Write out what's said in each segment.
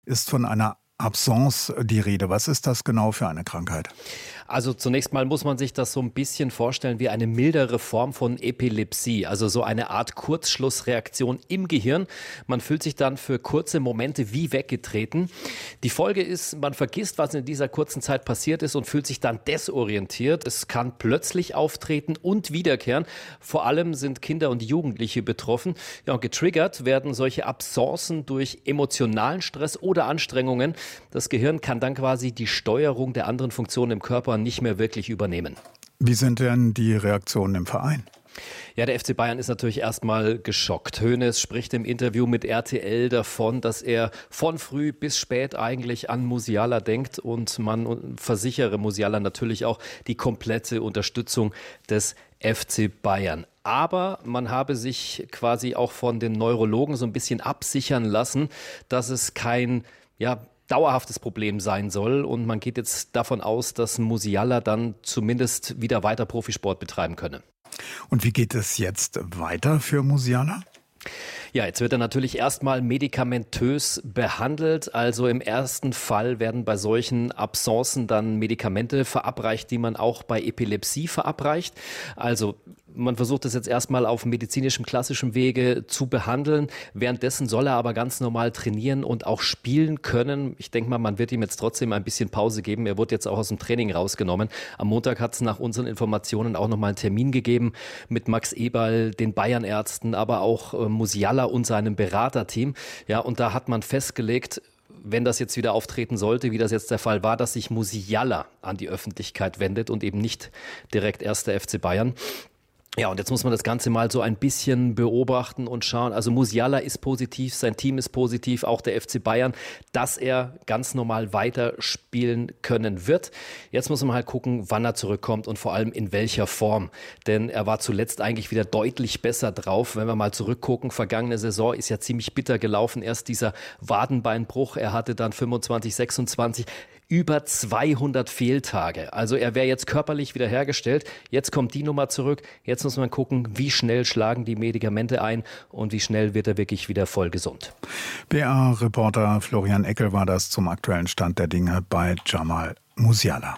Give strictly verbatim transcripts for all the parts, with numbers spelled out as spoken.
ist von einer Absence die Rede. Was ist das genau für eine Krankheit? Also zunächst mal muss man sich das so ein bisschen vorstellen wie eine mildere Form von Epilepsie, also so eine Art Kurzschlussreaktion im Gehirn. Man fühlt sich dann für kurze Momente wie weggetreten. Die Folge ist, man vergisst, was in dieser kurzen Zeit passiert ist und fühlt sich dann desorientiert. Es kann plötzlich auftreten und wiederkehren. Vor allem sind Kinder und Jugendliche betroffen. Ja, und getriggert werden solche Absencen durch emotionalen Stress oder Anstrengungen. Das Gehirn kann dann quasi die Steuerung der anderen Funktionen im Körper nicht mehr wirklich übernehmen. Wie sind denn die Reaktionen im Verein? Ja, der F C Bayern ist natürlich erstmal geschockt. Hoeneß spricht im Interview mit R T L davon, dass er von früh bis spät eigentlich an Musiala denkt und man versichere Musiala natürlich auch die komplette Unterstützung des F C Bayern. Aber man habe sich quasi auch von den Neurologen so ein bisschen absichern lassen, dass es kein, ja, dauerhaftes Problem sein soll und man geht jetzt davon aus, dass Musiala dann zumindest wieder weiter Profisport betreiben könne. Und wie geht es jetzt weiter für Musiala? Ja, jetzt wird er natürlich erstmal medikamentös behandelt. Also im ersten Fall werden bei solchen Absencen dann Medikamente verabreicht, die man auch bei Epilepsie verabreicht. Also man versucht es jetzt erstmal auf medizinischem, klassischem Wege zu behandeln. Währenddessen soll er aber ganz normal trainieren und auch spielen können. Ich denke mal, man wird ihm jetzt trotzdem ein bisschen Pause geben. Er wurde jetzt auch aus dem Training rausgenommen. Am Montag hat es nach unseren Informationen auch nochmal einen Termin gegeben mit Max Eberl, den Bayern-Ärzten, aber auch äh, Musiala und seinem Beraterteam. Ja, und da hat man festgelegt, wenn das jetzt wieder auftreten sollte, wie das jetzt der Fall war, dass sich Musiala an die Öffentlichkeit wendet und eben nicht direkt erst der F C Bayern. Ja, und jetzt muss man das Ganze mal so ein bisschen beobachten und schauen. Also Musiala ist positiv, sein Team ist positiv, auch der F C Bayern, dass er ganz normal weiterspielen können wird. Jetzt muss man halt gucken, wann er zurückkommt und vor allem in welcher Form. Denn er war zuletzt eigentlich wieder deutlich besser drauf. Wenn wir mal zurückgucken, vergangene Saison ist ja ziemlich bitter gelaufen. Erst dieser Wadenbeinbruch, er hatte dann fünfundzwanzig, sechsundzwanzig, über zweihundert Fehltage. Also er wäre jetzt körperlich wiederhergestellt. Jetzt kommt die Nummer zurück. Jetzt muss man gucken, wie schnell schlagen die Medikamente ein und wie schnell wird er wirklich wieder voll gesund. B R-Reporter Florian Eckel war das zum aktuellen Stand der Dinge bei Jamal Musiala.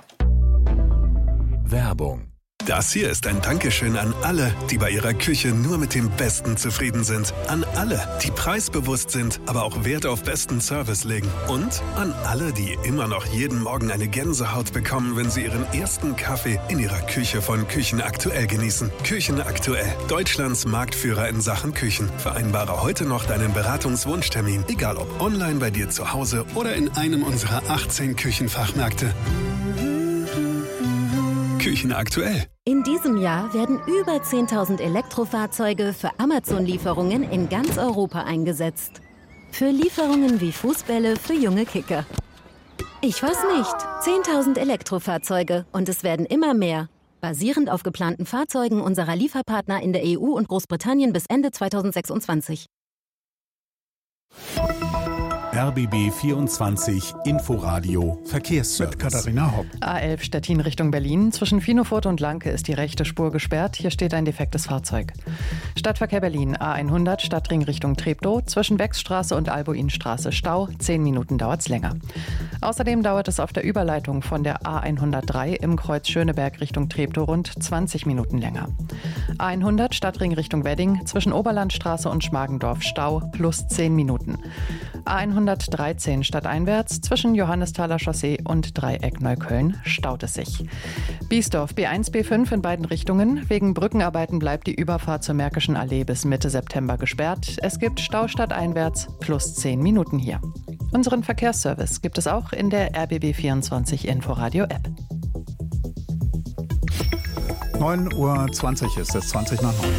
Werbung. Das hier ist ein Dankeschön an alle, die bei ihrer Küche nur mit dem Besten zufrieden sind. An alle, die preisbewusst sind, aber auch Wert auf besten Service legen. Und an alle, die immer noch jeden Morgen eine Gänsehaut bekommen, wenn sie ihren ersten Kaffee in ihrer Küche von Küchen Aktuell genießen. Küchen Aktuell, Deutschlands Marktführer in Sachen Küchen. Vereinbare heute noch deinen Beratungswunschtermin, egal ob online bei dir zu Hause oder in einem unserer achtzehn Küchenfachmärkte. Küchen Aktuell. In diesem Jahr werden über zehntausend Elektrofahrzeuge für Amazon-Lieferungen in ganz Europa eingesetzt. Für Lieferungen wie Fußbälle für junge Kicker. Ich weiß nicht. zehntausend Elektrofahrzeuge und es werden immer mehr. Basierend auf geplanten Fahrzeugen unserer Lieferpartner in der E U und Großbritannien bis Ende zweitausendsechsundzwanzig. R B B vierundzwanzig Inforadio Verkehrsservice. Mit Katharina Hopp. A elf Stettin Richtung Berlin. Zwischen Finofurt und Lanke ist die rechte Spur gesperrt. Hier steht ein defektes Fahrzeug. Stadtverkehr Berlin. A hundert Stadtring Richtung Treptow. Zwischen Wechsstraße und Albuinstraße Stau. Zehn Minuten dauert's länger. Außerdem dauert es auf der Überleitung von der A hundertdrei im Kreuz Schöneberg Richtung Treptow rund zwanzig Minuten länger. A hundert Stadtring Richtung Wedding. Zwischen Oberlandstraße und Schmargendorf Stau plus zehn Minuten. A hundertdreizehn stadteinwärts zwischen Johannesthaler Chaussee und Dreieck Neukölln staut es sich. Biesdorf B eins, B fünf in beiden Richtungen. Wegen Brückenarbeiten bleibt die Überfahrt zur Märkischen Allee bis Mitte September gesperrt. Es gibt Stau stadteinwärts plus zehn Minuten hier. Unseren Verkehrsservice gibt es auch in der R B B vierundzwanzig Inforadio App. neun Uhr zwanzig ist es, zwanzig nach neun.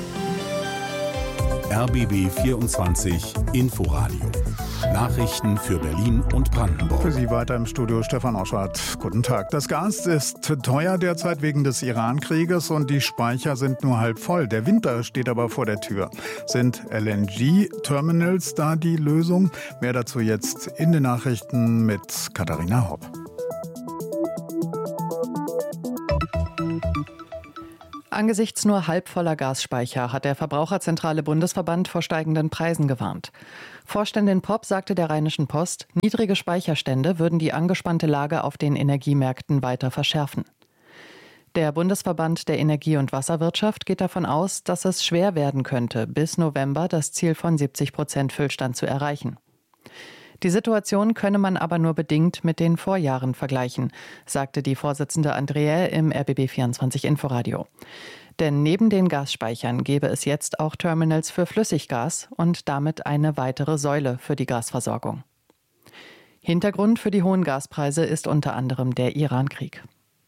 R B B vierundzwanzig Inforadio. Nachrichten für Berlin und Brandenburg. Für Sie weiter im Studio Stefan Oschardt. Guten Tag. Das Gas ist teuer derzeit wegen des Iran-Krieges und die Speicher sind nur halb voll. Der Winter steht aber vor der Tür. Sind L N G-Terminals da die Lösung? Mehr dazu jetzt in den Nachrichten mit Katharina Hopp. Angesichts nur halbvoller Gasspeicher hat der Verbraucherzentrale Bundesverband vor steigenden Preisen gewarnt. Vorständin Popp sagte der Rheinischen Post, niedrige Speicherstände würden die angespannte Lage auf den Energiemärkten weiter verschärfen. Der Bundesverband der Energie- und Wasserwirtschaft geht davon aus, dass es schwer werden könnte, bis November das Ziel von siebzig Prozent Füllstand zu erreichen. Die Situation könne man aber nur bedingt mit den Vorjahren vergleichen, sagte die Vorsitzende Andrea im R B B vierundzwanzig Inforadio. Denn neben den Gasspeichern gäbe es jetzt auch Terminals für Flüssiggas und damit eine weitere Säule für die Gasversorgung. Hintergrund für die hohen Gaspreise ist unter anderem der Irankrieg.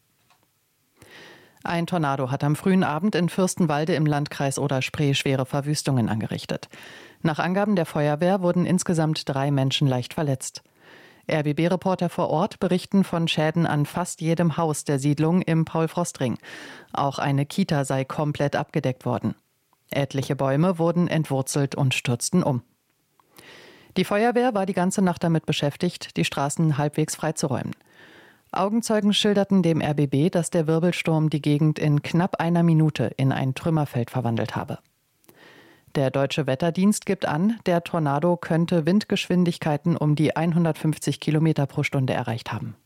Ein Tornado hat am frühen Abend in Fürstenwalde im Landkreis Oder-Spree schwere Verwüstungen angerichtet. Nach Angaben der Feuerwehr wurden insgesamt drei Menschen leicht verletzt. R B B-Reporter vor Ort berichten von Schäden an fast jedem Haus der Siedlung im Paul-Frost-Ring. Auch eine Kita sei komplett abgedeckt worden. Etliche Bäume wurden entwurzelt und stürzten um. Die Feuerwehr war die ganze Nacht damit beschäftigt, die Straßen halbwegs freizuräumen. Augenzeugen schilderten dem R B B, dass der Wirbelsturm die Gegend in knapp einer Minute in ein Trümmerfeld verwandelt habe. Der Deutsche Wetterdienst gibt an, der Tornado könnte Windgeschwindigkeiten um die hundertfünfzig Kilometer pro Stunde erreicht haben.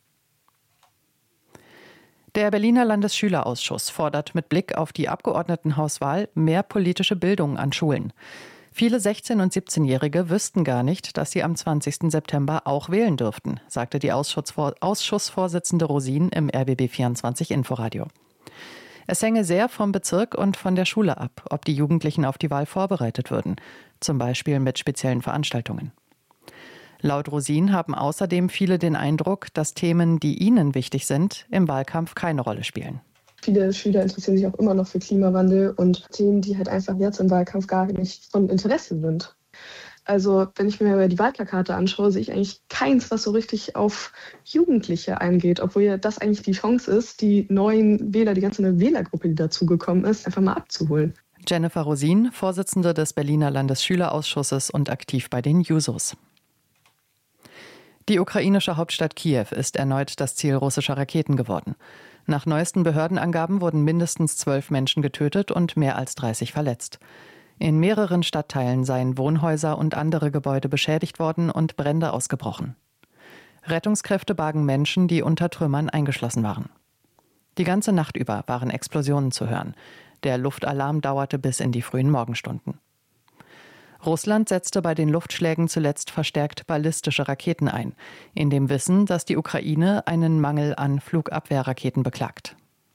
Der Berliner Landesschülerausschuss fordert mit Blick auf die Abgeordnetenhauswahl mehr politische Bildung an Schulen. Viele sechzehn- und siebzehnjährige wüssten gar nicht, dass sie am zwanzigsten September auch wählen dürften, sagte die Ausschussvor- Ausschussvorsitzende Rosin im R B B vierundzwanzig Inforadio. Es hänge sehr vom Bezirk und von der Schule ab, ob die Jugendlichen auf die Wahl vorbereitet würden, zum Beispiel mit speziellen Veranstaltungen. Laut Rosin haben außerdem viele den Eindruck, dass Themen, die ihnen wichtig sind, im Wahlkampf keine Rolle spielen. Viele Schüler interessieren sich auch immer noch für Klimawandel und Themen, die halt einfach jetzt im Wahlkampf gar nicht von Interesse sind. Also wenn ich mir die Wahlplakate anschaue, sehe ich eigentlich keins, was so richtig auf Jugendliche eingeht, obwohl ja das eigentlich die Chance ist, die neuen Wähler, die ganze neue Wählergruppe, die dazugekommen ist, einfach mal abzuholen. Jennifer Rosin, Vorsitzende des Berliner Landesschülerausschusses und aktiv bei den Jusos. Die ukrainische Hauptstadt Kiew ist erneut das Ziel russischer Raketen geworden. Nach neuesten Behördenangaben wurden mindestens zwölf Menschen getötet und mehr als dreißig verletzt. In mehreren Stadtteilen seien Wohnhäuser und andere Gebäude beschädigt worden und Brände ausgebrochen. Rettungskräfte bargen Menschen, die unter Trümmern eingeschlossen waren. Die ganze Nacht über waren Explosionen zu hören. Der Luftalarm dauerte bis in die frühen Morgenstunden. Russland setzte bei den Luftschlägen zuletzt verstärkt ballistische Raketen ein, in dem Wissen, dass die Ukraine einen Mangel an Flugabwehrraketen beklagt.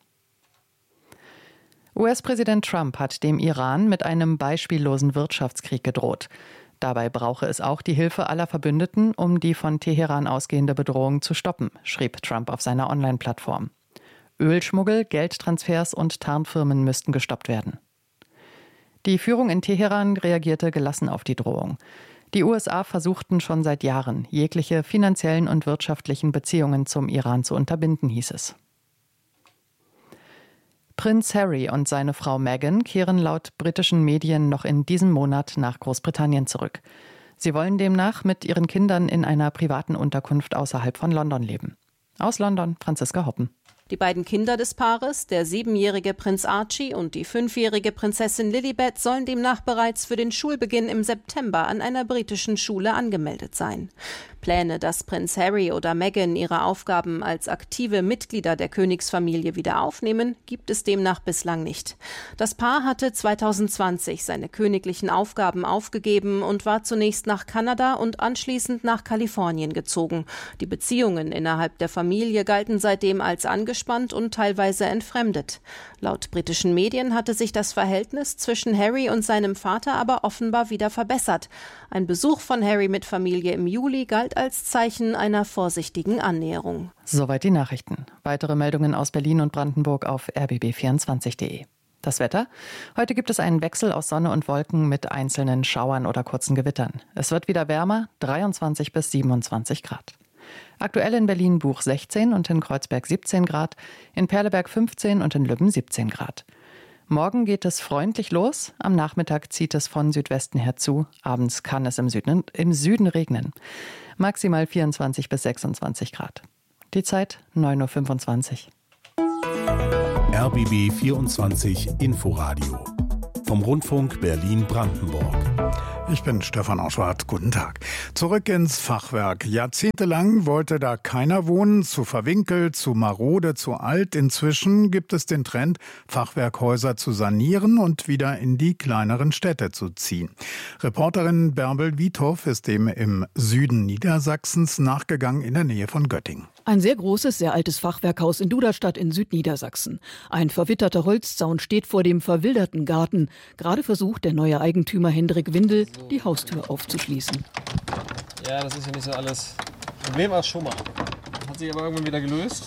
U S-Präsident Trump hat dem Iran mit einem beispiellosen Wirtschaftskrieg gedroht. Dabei brauche es auch die Hilfe aller Verbündeten, um die von Teheran ausgehende Bedrohung zu stoppen, schrieb Trump auf seiner Online-Plattform. Ölschmuggel, Geldtransfers und Tarnfirmen müssten gestoppt werden. Die Führung in Teheran reagierte gelassen auf die Drohung. Die U S A versuchten schon seit Jahren, jegliche finanziellen und wirtschaftlichen Beziehungen zum Iran zu unterbinden, hieß es. Prinz Harry und seine Frau Meghan kehren laut britischen Medien noch in diesem Monat nach Großbritannien zurück. Sie wollen demnach mit ihren Kindern in einer privaten Unterkunft außerhalb von London leben. Aus London, Franziska Hoppen. Die beiden Kinder des Paares, der siebenjährige Prinz Archie und die fünfjährige Prinzessin Lilibet, sollen demnach bereits für den Schulbeginn im September an einer britischen Schule angemeldet sein. Pläne, dass Prinz Harry oder Meghan ihre Aufgaben als aktive Mitglieder der Königsfamilie wieder aufnehmen, gibt es demnach bislang nicht. Das Paar hatte zweitausendzwanzig seine königlichen Aufgaben aufgegeben und war zunächst nach Kanada und anschließend nach Kalifornien gezogen. Die Beziehungen innerhalb der Familie galten seitdem als angespannt und teilweise entfremdet. Laut britischen Medien hatte sich das Verhältnis zwischen Harry und seinem Vater aber offenbar wieder verbessert. Ein Besuch von Harry mit Familie im Juli galt als Zeichen einer vorsichtigen Annäherung. Soweit die Nachrichten. Weitere Meldungen aus Berlin und Brandenburg auf r b b vierundzwanzig punkt d e. Das Wetter? Heute gibt es einen Wechsel aus Sonne und Wolken mit einzelnen Schauern oder kurzen Gewittern. Es wird wieder wärmer, dreiundzwanzig bis siebenundzwanzig Grad. Aktuell in Berlin Buch sechzehn und in Kreuzberg siebzehn Grad, in Perleberg fünfzehn und in Lübben siebzehn Grad. Morgen geht es freundlich los, am Nachmittag zieht es von Südwesten her zu, abends kann es im Süden, im Süden regnen. Maximal vierundzwanzig bis sechsundzwanzig Grad. Die Zeit neun Uhr fünfundzwanzig. R B B vierundzwanzig Inforadio vom Rundfunk Berlin-Brandenburg. Ich bin Stefan Oschwart. Guten Tag. Zurück ins Fachwerk. Jahrzehntelang wollte da keiner wohnen, zu verwinkelt, zu marode, zu alt. Inzwischen gibt es den Trend, Fachwerkhäuser zu sanieren und wieder in die kleineren Städte zu ziehen. Reporterin Bärbel Wiethoff ist dem im Süden Niedersachsens nachgegangen, in der Nähe von Göttingen. Ein sehr großes, sehr altes Fachwerkhaus in Duderstadt in Südniedersachsen. Ein verwitterter Holzzaun steht vor dem verwilderten Garten. Gerade versucht der neue Eigentümer Hendrik Windel, die Haustür aufzuschließen. Ja, das ist ja nicht so alles. Problem war es schon mal. Hat sich aber irgendwann wieder gelöst.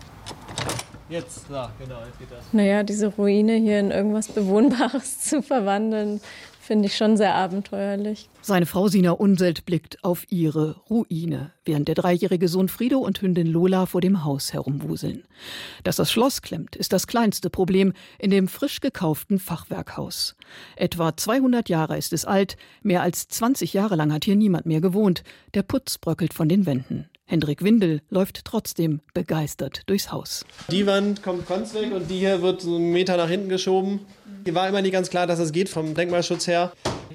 Jetzt, da, genau, jetzt geht das. Naja, diese Ruine hier in irgendwas Bewohnbares zu verwandeln, finde ich schon sehr abenteuerlich. Seine Frau Sina Unselt blickt auf ihre Ruine, während der dreijährige Sohn Frido und Hündin Lola vor dem Haus herumwuseln. Dass das Schloss klemmt, ist das kleinste Problem in dem frisch gekauften Fachwerkhaus. Etwa zweihundert Jahre ist es alt, mehr als zwanzig Jahre lang hat hier niemand mehr gewohnt. Der Putz bröckelt von den Wänden. Hendrik Windel läuft trotzdem begeistert durchs Haus. Die Wand kommt ganz weg und die hier wird so einen Meter nach hinten geschoben. Hier war immer nicht ganz klar, dass es geht vom Denkmalschutz her.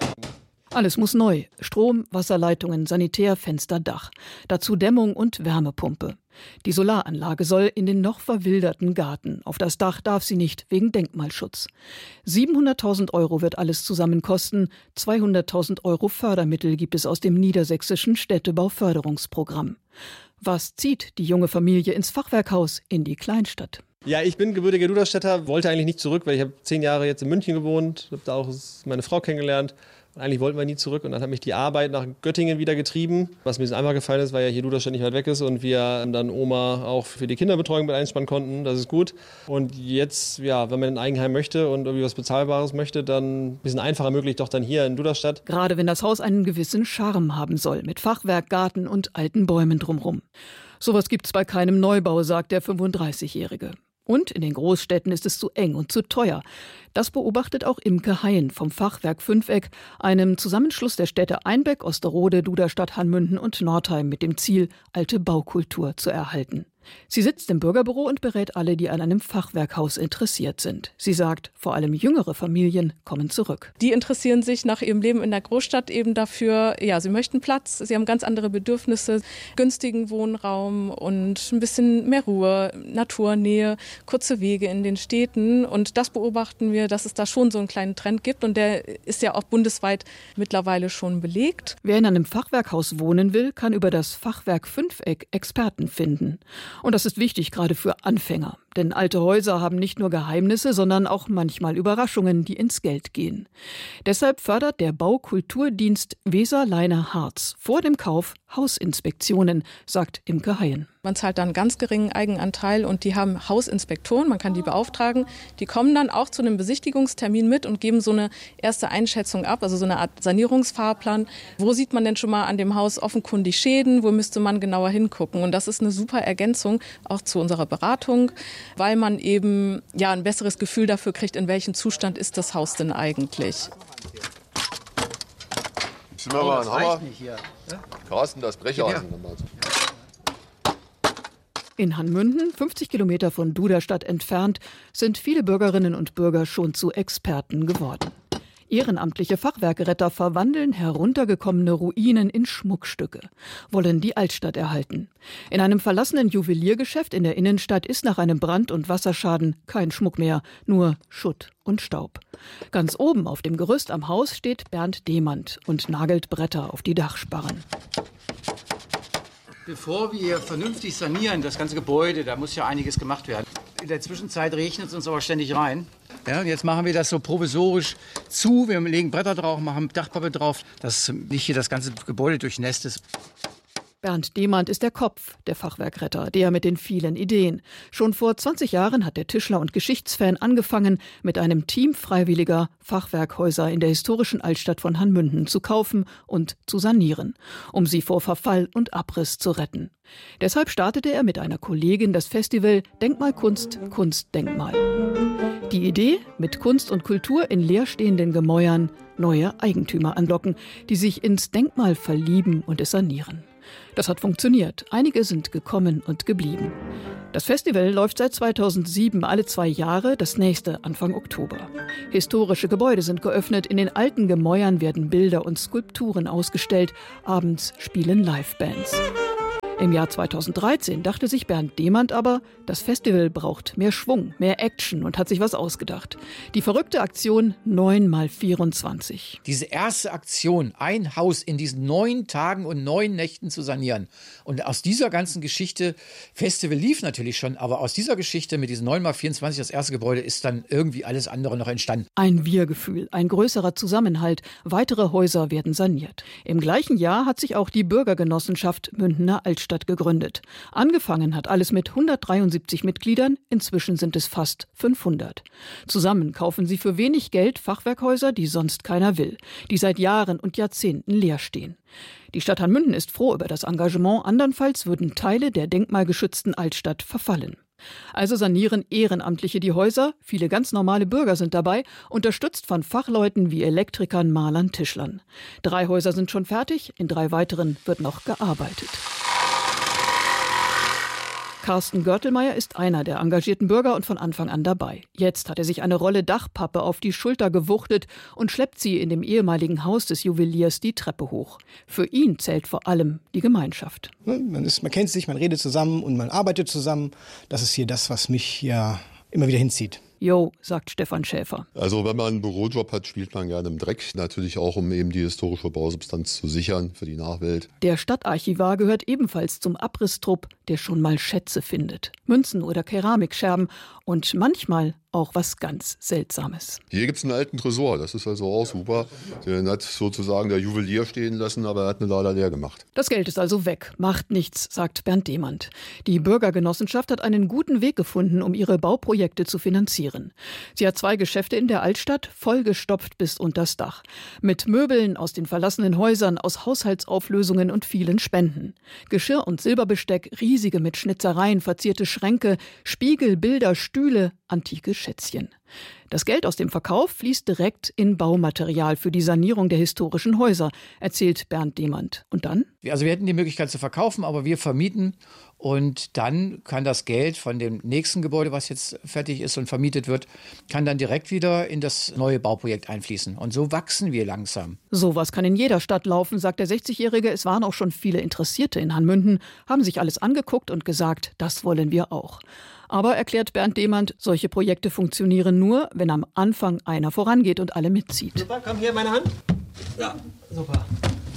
Alles muss neu. Strom, Wasserleitungen, Sanitär, Fenster, Dach. Dazu Dämmung und Wärmepumpe. Die Solaranlage soll in den noch verwilderten Garten. Auf das Dach darf sie nicht, wegen Denkmalschutz. siebenhunderttausend Euro wird alles zusammen kosten. zweihunderttausend Euro Fördermittel gibt es aus dem niedersächsischen Städtebauförderungsprogramm. Was zieht die junge Familie ins Fachwerkhaus in die Kleinstadt? Ja, ich bin gebürtiger Duderstädter, wollte eigentlich nicht zurück, weil ich habe zehn Jahre jetzt in München gewohnt, habe da auch meine Frau kennengelernt. Und eigentlich wollten wir nie zurück und dann hat mich die Arbeit nach Göttingen wieder getrieben. Was mir einmal gefallen ist, weil ja hier Duderstadt nicht weit weg ist und wir dann Oma auch für die Kinderbetreuung mit einspannen konnten. Das ist gut. Und jetzt, ja, wenn man ein Eigenheim möchte und irgendwie was Bezahlbares möchte, dann ein bisschen einfacher möglich doch dann hier in Duderstadt. Gerade wenn das Haus einen gewissen Charme haben soll, mit Fachwerk, Garten und alten Bäumen drumherum. Sowas gibt's bei keinem Neubau, sagt der fünfunddreißigjährige. Und in den Großstädten ist es zu eng und zu teuer. Das beobachtet auch Imke Hein vom Fachwerk Fünfeck, einem Zusammenschluss der Städte Einbeck, Osterode, Duderstadt, Hanmünden und Nordheim mit dem Ziel, alte Baukultur zu erhalten. Sie sitzt im Bürgerbüro und berät alle, die an einem Fachwerkhaus interessiert sind. Sie sagt, vor allem jüngere Familien kommen zurück. Die interessieren sich nach ihrem Leben in der Großstadt eben dafür, ja, sie möchten Platz, sie haben ganz andere Bedürfnisse, günstigen Wohnraum und ein bisschen mehr Ruhe, Naturnähe, kurze Wege in den Städten. Und das beobachten wir, dass es da schon so einen kleinen Trend gibt und der ist ja auch bundesweit mittlerweile schon belegt. Wer in einem Fachwerkhaus wohnen will, kann über das Fachwerk Fünfeck Experten finden. Und das ist wichtig, gerade für Anfänger. Denn alte Häuser haben nicht nur Geheimnisse, sondern auch manchmal Überraschungen, die ins Geld gehen. Deshalb fördert der Baukulturdienst Weser-Leine-Harz vor dem Kauf Hausinspektionen, sagt Imke Hein. Man zahlt dann einen ganz geringen Eigenanteil und die haben Hausinspektoren, man kann die beauftragen. Die kommen dann auch zu einem Besichtigungstermin mit und geben so eine erste Einschätzung ab, also so eine Art Sanierungsfahrplan. Wo sieht man denn schon mal an dem Haus offenkundig Schäden, wo müsste man genauer hingucken? Und das ist eine super Ergänzung auch zu unserer Beratung, weil man eben ja ein besseres Gefühl dafür kriegt, in welchem Zustand ist das Haus denn eigentlich. Ich will mal einen Hammer. Carsten, das Brecheisen. In Hanmünden, fünfzig Kilometer von Duderstadt entfernt, sind viele Bürgerinnen und Bürger schon zu Experten geworden. Ehrenamtliche Fachwerkretter verwandeln heruntergekommene Ruinen in Schmuckstücke, wollen die Altstadt erhalten. In einem verlassenen Juweliergeschäft in der Innenstadt ist nach einem Brand- und Wasserschaden kein Schmuck mehr, nur Schutt und Staub. Ganz oben auf dem Gerüst am Haus steht Bernd Demand und nagelt Bretter auf die Dachsparren. Bevor wir vernünftig sanieren, das ganze Gebäude, da muss ja einiges gemacht werden. In der Zwischenzeit regnet es uns aber ständig rein. Ja, jetzt machen wir das so provisorisch zu. Wir legen Bretter drauf, machen Dachpappe drauf, dass nicht hier das ganze Gebäude durchnässt ist. Bernd Demand ist der Kopf der Fachwerkretter, der mit den vielen Ideen. Schon vor zwanzig Jahren hat der Tischler und Geschichtsfan angefangen, mit einem Team Freiwilliger Fachwerkhäuser in der historischen Altstadt von Hanmünden zu kaufen und zu sanieren, um sie vor Verfall und Abriss zu retten. Deshalb startete er mit einer Kollegin das Festival Denkmalkunst, Kunstdenkmal. Die Idee, mit Kunst und Kultur in leerstehenden Gemäuern neue Eigentümer anlocken, die sich ins Denkmal verlieben und es sanieren. Das hat funktioniert. Einige sind gekommen und geblieben. Das Festival läuft seit zweitausendsieben alle zwei Jahre, das nächste Anfang Oktober. Historische Gebäude sind geöffnet, in den alten Gemäuern werden Bilder und Skulpturen ausgestellt, abends spielen Livebands. Im Jahr zweitausenddreizehn dachte sich Bernd Demand aber, das Festival braucht mehr Schwung, mehr Action und hat sich was ausgedacht. Die verrückte Aktion neun mal vierundzwanzig. Diese erste Aktion, ein Haus in diesen neun Tagen und neun Nächten zu sanieren. Und aus dieser ganzen Geschichte, Festival lief natürlich schon, aber aus dieser Geschichte mit diesen neun mal vierundzwanzig, das erste Gebäude, ist dann irgendwie alles andere noch entstanden. Ein Wir-Gefühl, ein größerer Zusammenhalt. Weitere Häuser werden saniert. Im gleichen Jahr hat sich auch die Bürgergenossenschaft Münchener Altstadt gegründet. Angefangen hat alles mit hundertdreiundsiebzig Mitgliedern, inzwischen sind es fast fünfhundert. Zusammen kaufen sie für wenig Geld Fachwerkhäuser, die sonst keiner will, die seit Jahren und Jahrzehnten leer stehen. Die Stadt Hanmünden ist froh über das Engagement, andernfalls würden Teile der denkmalgeschützten Altstadt verfallen. Also sanieren Ehrenamtliche die Häuser, viele ganz normale Bürger sind dabei, unterstützt von Fachleuten wie Elektrikern, Malern, Tischlern. Drei Häuser sind schon fertig, in drei weiteren wird noch gearbeitet. Carsten Görtelmeier ist einer der engagierten Bürger und von Anfang an dabei. Jetzt hat er sich eine Rolle Dachpappe auf die Schulter gewuchtet und schleppt sie in dem ehemaligen Haus des Juweliers die Treppe hoch. Für ihn zählt vor allem die Gemeinschaft. Man, ist, man kennt sich, man redet zusammen und man arbeitet zusammen. Das ist hier das, was mich hier immer wieder hinzieht. Jo, sagt Stefan Schäfer. Also wenn man einen Bürojob hat, spielt man gerne im Dreck. Natürlich auch, um eben die historische Bausubstanz zu sichern für die Nachwelt. Der Stadtarchivar gehört ebenfalls zum Abrisstrupp, der schon mal Schätze findet. Münzen oder Keramikscherben und manchmal auch was ganz Seltsames. Hier gibt es einen alten Tresor, das ist also auch super. Den hat sozusagen der Juwelier stehen lassen, aber er hat ihn leider leer gemacht. Das Geld ist also weg, macht nichts, sagt Bernd Demand. Die Bürgergenossenschaft hat einen guten Weg gefunden, um ihre Bauprojekte zu finanzieren. Sie hat zwei Geschäfte in der Altstadt, vollgestopft bis unters Dach. Mit Möbeln aus den verlassenen Häusern, aus Haushaltsauflösungen und vielen Spenden. Geschirr und Silberbesteck, riesige mit Schnitzereien verzierte Schränke, Spiegel, Bilder, Stühle, antike Schätzchen. Das Geld aus dem Verkauf fließt direkt in Baumaterial für die Sanierung der historischen Häuser, erzählt Bernd Demand. Und dann? Also wir hätten die Möglichkeit zu verkaufen, aber wir vermieten. Und dann kann das Geld von dem nächsten Gebäude, was jetzt fertig ist und vermietet wird, kann dann direkt wieder in das neue Bauprojekt einfließen. Und so wachsen wir langsam. Sowas kann in jeder Stadt laufen, sagt der sechzigjährige. Es waren auch schon viele Interessierte in Hanmünden, haben sich alles angeguckt und gesagt, das wollen wir auch. Aber, erklärt Bernd Demand, solche Projekte funktionieren nur, wenn am Anfang einer vorangeht und alle mitzieht. Super, komm hier, meine Hand. Ja, super.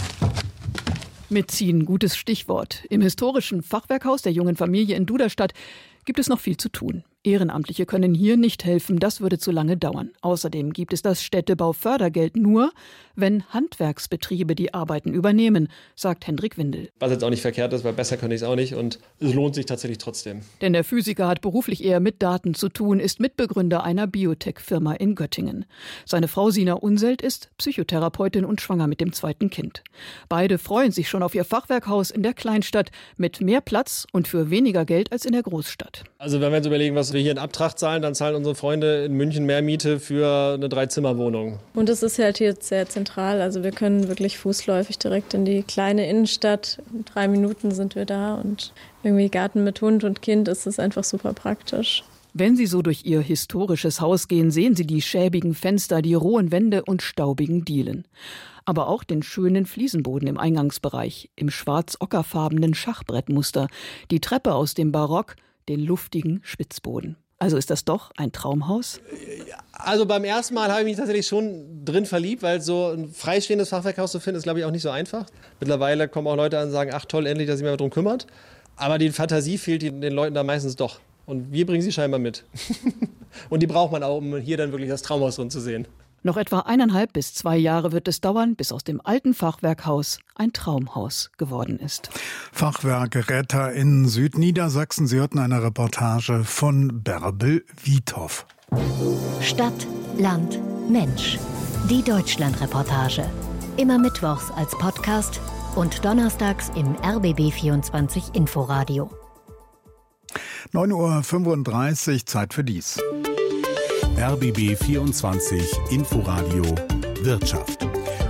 Mitziehen, gutes Stichwort. Im historischen Fachwerkhaus der jungen Familie in Duderstadt gibt es noch viel zu tun. Ehrenamtliche können hier nicht helfen, das würde zu lange dauern. Außerdem gibt es das Städtebaufördergeld nur, wenn Handwerksbetriebe die Arbeiten übernehmen, sagt Hendrik Windel. Was jetzt auch nicht verkehrt ist, weil besser könnte ich es auch nicht und es lohnt sich tatsächlich trotzdem. Denn der Physiker hat beruflich eher mit Daten zu tun, ist Mitbegründer einer Biotech-Firma in Göttingen. Seine Frau Sina Unselt ist Psychotherapeutin und schwanger mit dem zweiten Kind. Beide freuen sich schon auf ihr Fachwerkhaus in der Kleinstadt mit mehr Platz und für weniger Geld als in der Großstadt. Also wenn wir jetzt überlegen, was wir hier in Abtracht zahlen, dann zahlen unsere Freunde in München mehr Miete für eine Dreizimmerwohnung. Und es ist halt hier sehr zentral. Also wir können wirklich fußläufig direkt in die kleine Innenstadt. In drei Minuten sind wir da und irgendwie Garten mit Hund und Kind ist es einfach super praktisch. Wenn Sie so durch Ihr historisches Haus gehen, sehen Sie die schäbigen Fenster, die rohen Wände und staubigen Dielen. Aber auch den schönen Fliesenboden im Eingangsbereich, im schwarz-ockerfarbenen Schachbrettmuster, die Treppe aus dem Barock, den luftigen Spitzboden. Also ist das doch ein Traumhaus? Also beim ersten Mal habe ich mich tatsächlich schon drin verliebt, weil so ein freistehendes Fachwerkhaus zu finden, ist, glaube ich, auch nicht so einfach. Mittlerweile kommen auch Leute an und sagen, ach toll, endlich, dass sich jemand darum kümmert. Aber die Fantasie fehlt den Leuten da meistens doch. Und wir bringen sie scheinbar mit. Und die braucht man auch, um hier dann wirklich das Traumhaus drin zu sehen. Noch etwa eineinhalb bis zwei Jahre wird es dauern, bis aus dem alten Fachwerkhaus ein Traumhaus geworden ist. Fachwerkretter in Südniedersachsen. Sie hörten eine Reportage von Bärbel Wiethoff. Stadt, Land, Mensch. Die Deutschland-Reportage. Immer mittwochs als Podcast und donnerstags im R B B vierundzwanzig Inforadio. neun Uhr fünfunddreißig, Zeit für dies. R B B vierundzwanzig Inforadio Wirtschaft.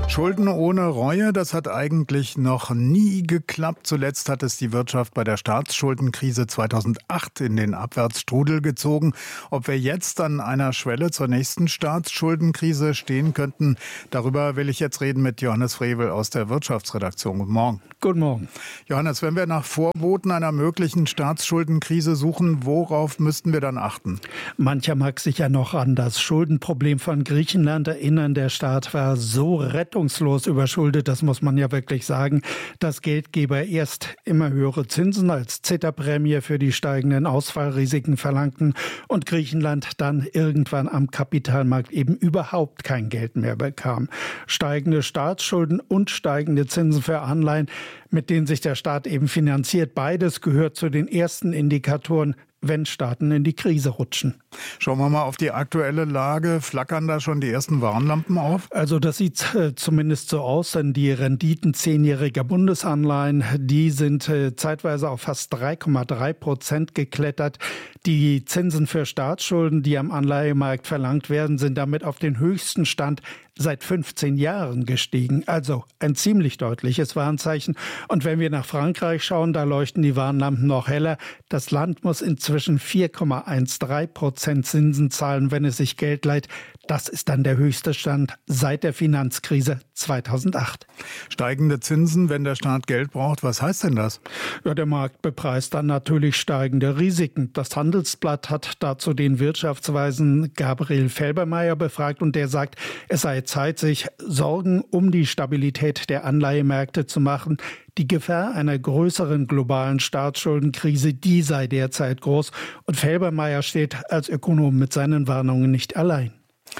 Schulden ohne Reue, das hat eigentlich noch nie geklappt. Zuletzt hat es die Wirtschaft bei der Staatsschuldenkrise zweitausendacht in den Abwärtsstrudel gezogen. Ob wir jetzt an einer Schwelle zur nächsten Staatsschuldenkrise stehen könnten, darüber will ich jetzt reden mit Johannes Frevel aus der Wirtschaftsredaktion. Guten Morgen. Guten Morgen. Johannes, wenn wir nach Vorboten einer möglichen Staatsschuldenkrise suchen, worauf müssten wir dann achten? Mancher mag sich ja noch an das Schuldenproblem von Griechenland erinnern. Der Staat war so rettungslos überschuldet, das muss man ja wirklich sagen, dass Geldgeber erst immer höhere Zinsen als Zitterprämie für die steigenden Ausfallrisiken verlangten und Griechenland dann irgendwann am Kapitalmarkt eben überhaupt kein Geld mehr bekam. Steigende Staatsschulden und steigende Zinsen für Anleihen, mit denen sich der Staat eben finanziert, beides gehört zu den ersten Indikatoren, wenn Staaten in die Krise rutschen. Schauen wir mal auf die aktuelle Lage. Flackern da schon die ersten Warnlampen auf? Also das sieht äh, zumindest so aus, denn die Renditen zehnjähriger Bundesanleihen, die sind äh, zeitweise auf fast drei Komma drei Prozent geklettert. Die Zinsen für Staatsschulden, die am Anleihemarkt verlangt werden, sind damit auf den höchsten Stand seit fünfzehn Jahren gestiegen. Also ein ziemlich deutliches Warnzeichen. Und wenn wir nach Frankreich schauen, da leuchten die Warnlampen noch heller. Das Land muss inzwischen vier Komma dreizehn Prozent Zinsen zahlen, wenn es sich Geld leiht. Das ist dann der höchste Stand seit der Finanzkrise zweitausendacht. Steigende Zinsen, wenn der Staat Geld braucht, was heißt denn das? Ja, der Markt bepreist dann natürlich steigende Risiken. Das Handelsblatt hat dazu den Wirtschaftsweisen Gabriel Felbermayr befragt und der sagt, es sei Zeit, sich Sorgen um die Stabilität der Anleihemärkte zu machen. Die Gefahr einer größeren globalen Staatsschuldenkrise, die sei derzeit groß. Und Felbermayr steht als Ökonom mit seinen Warnungen nicht allein.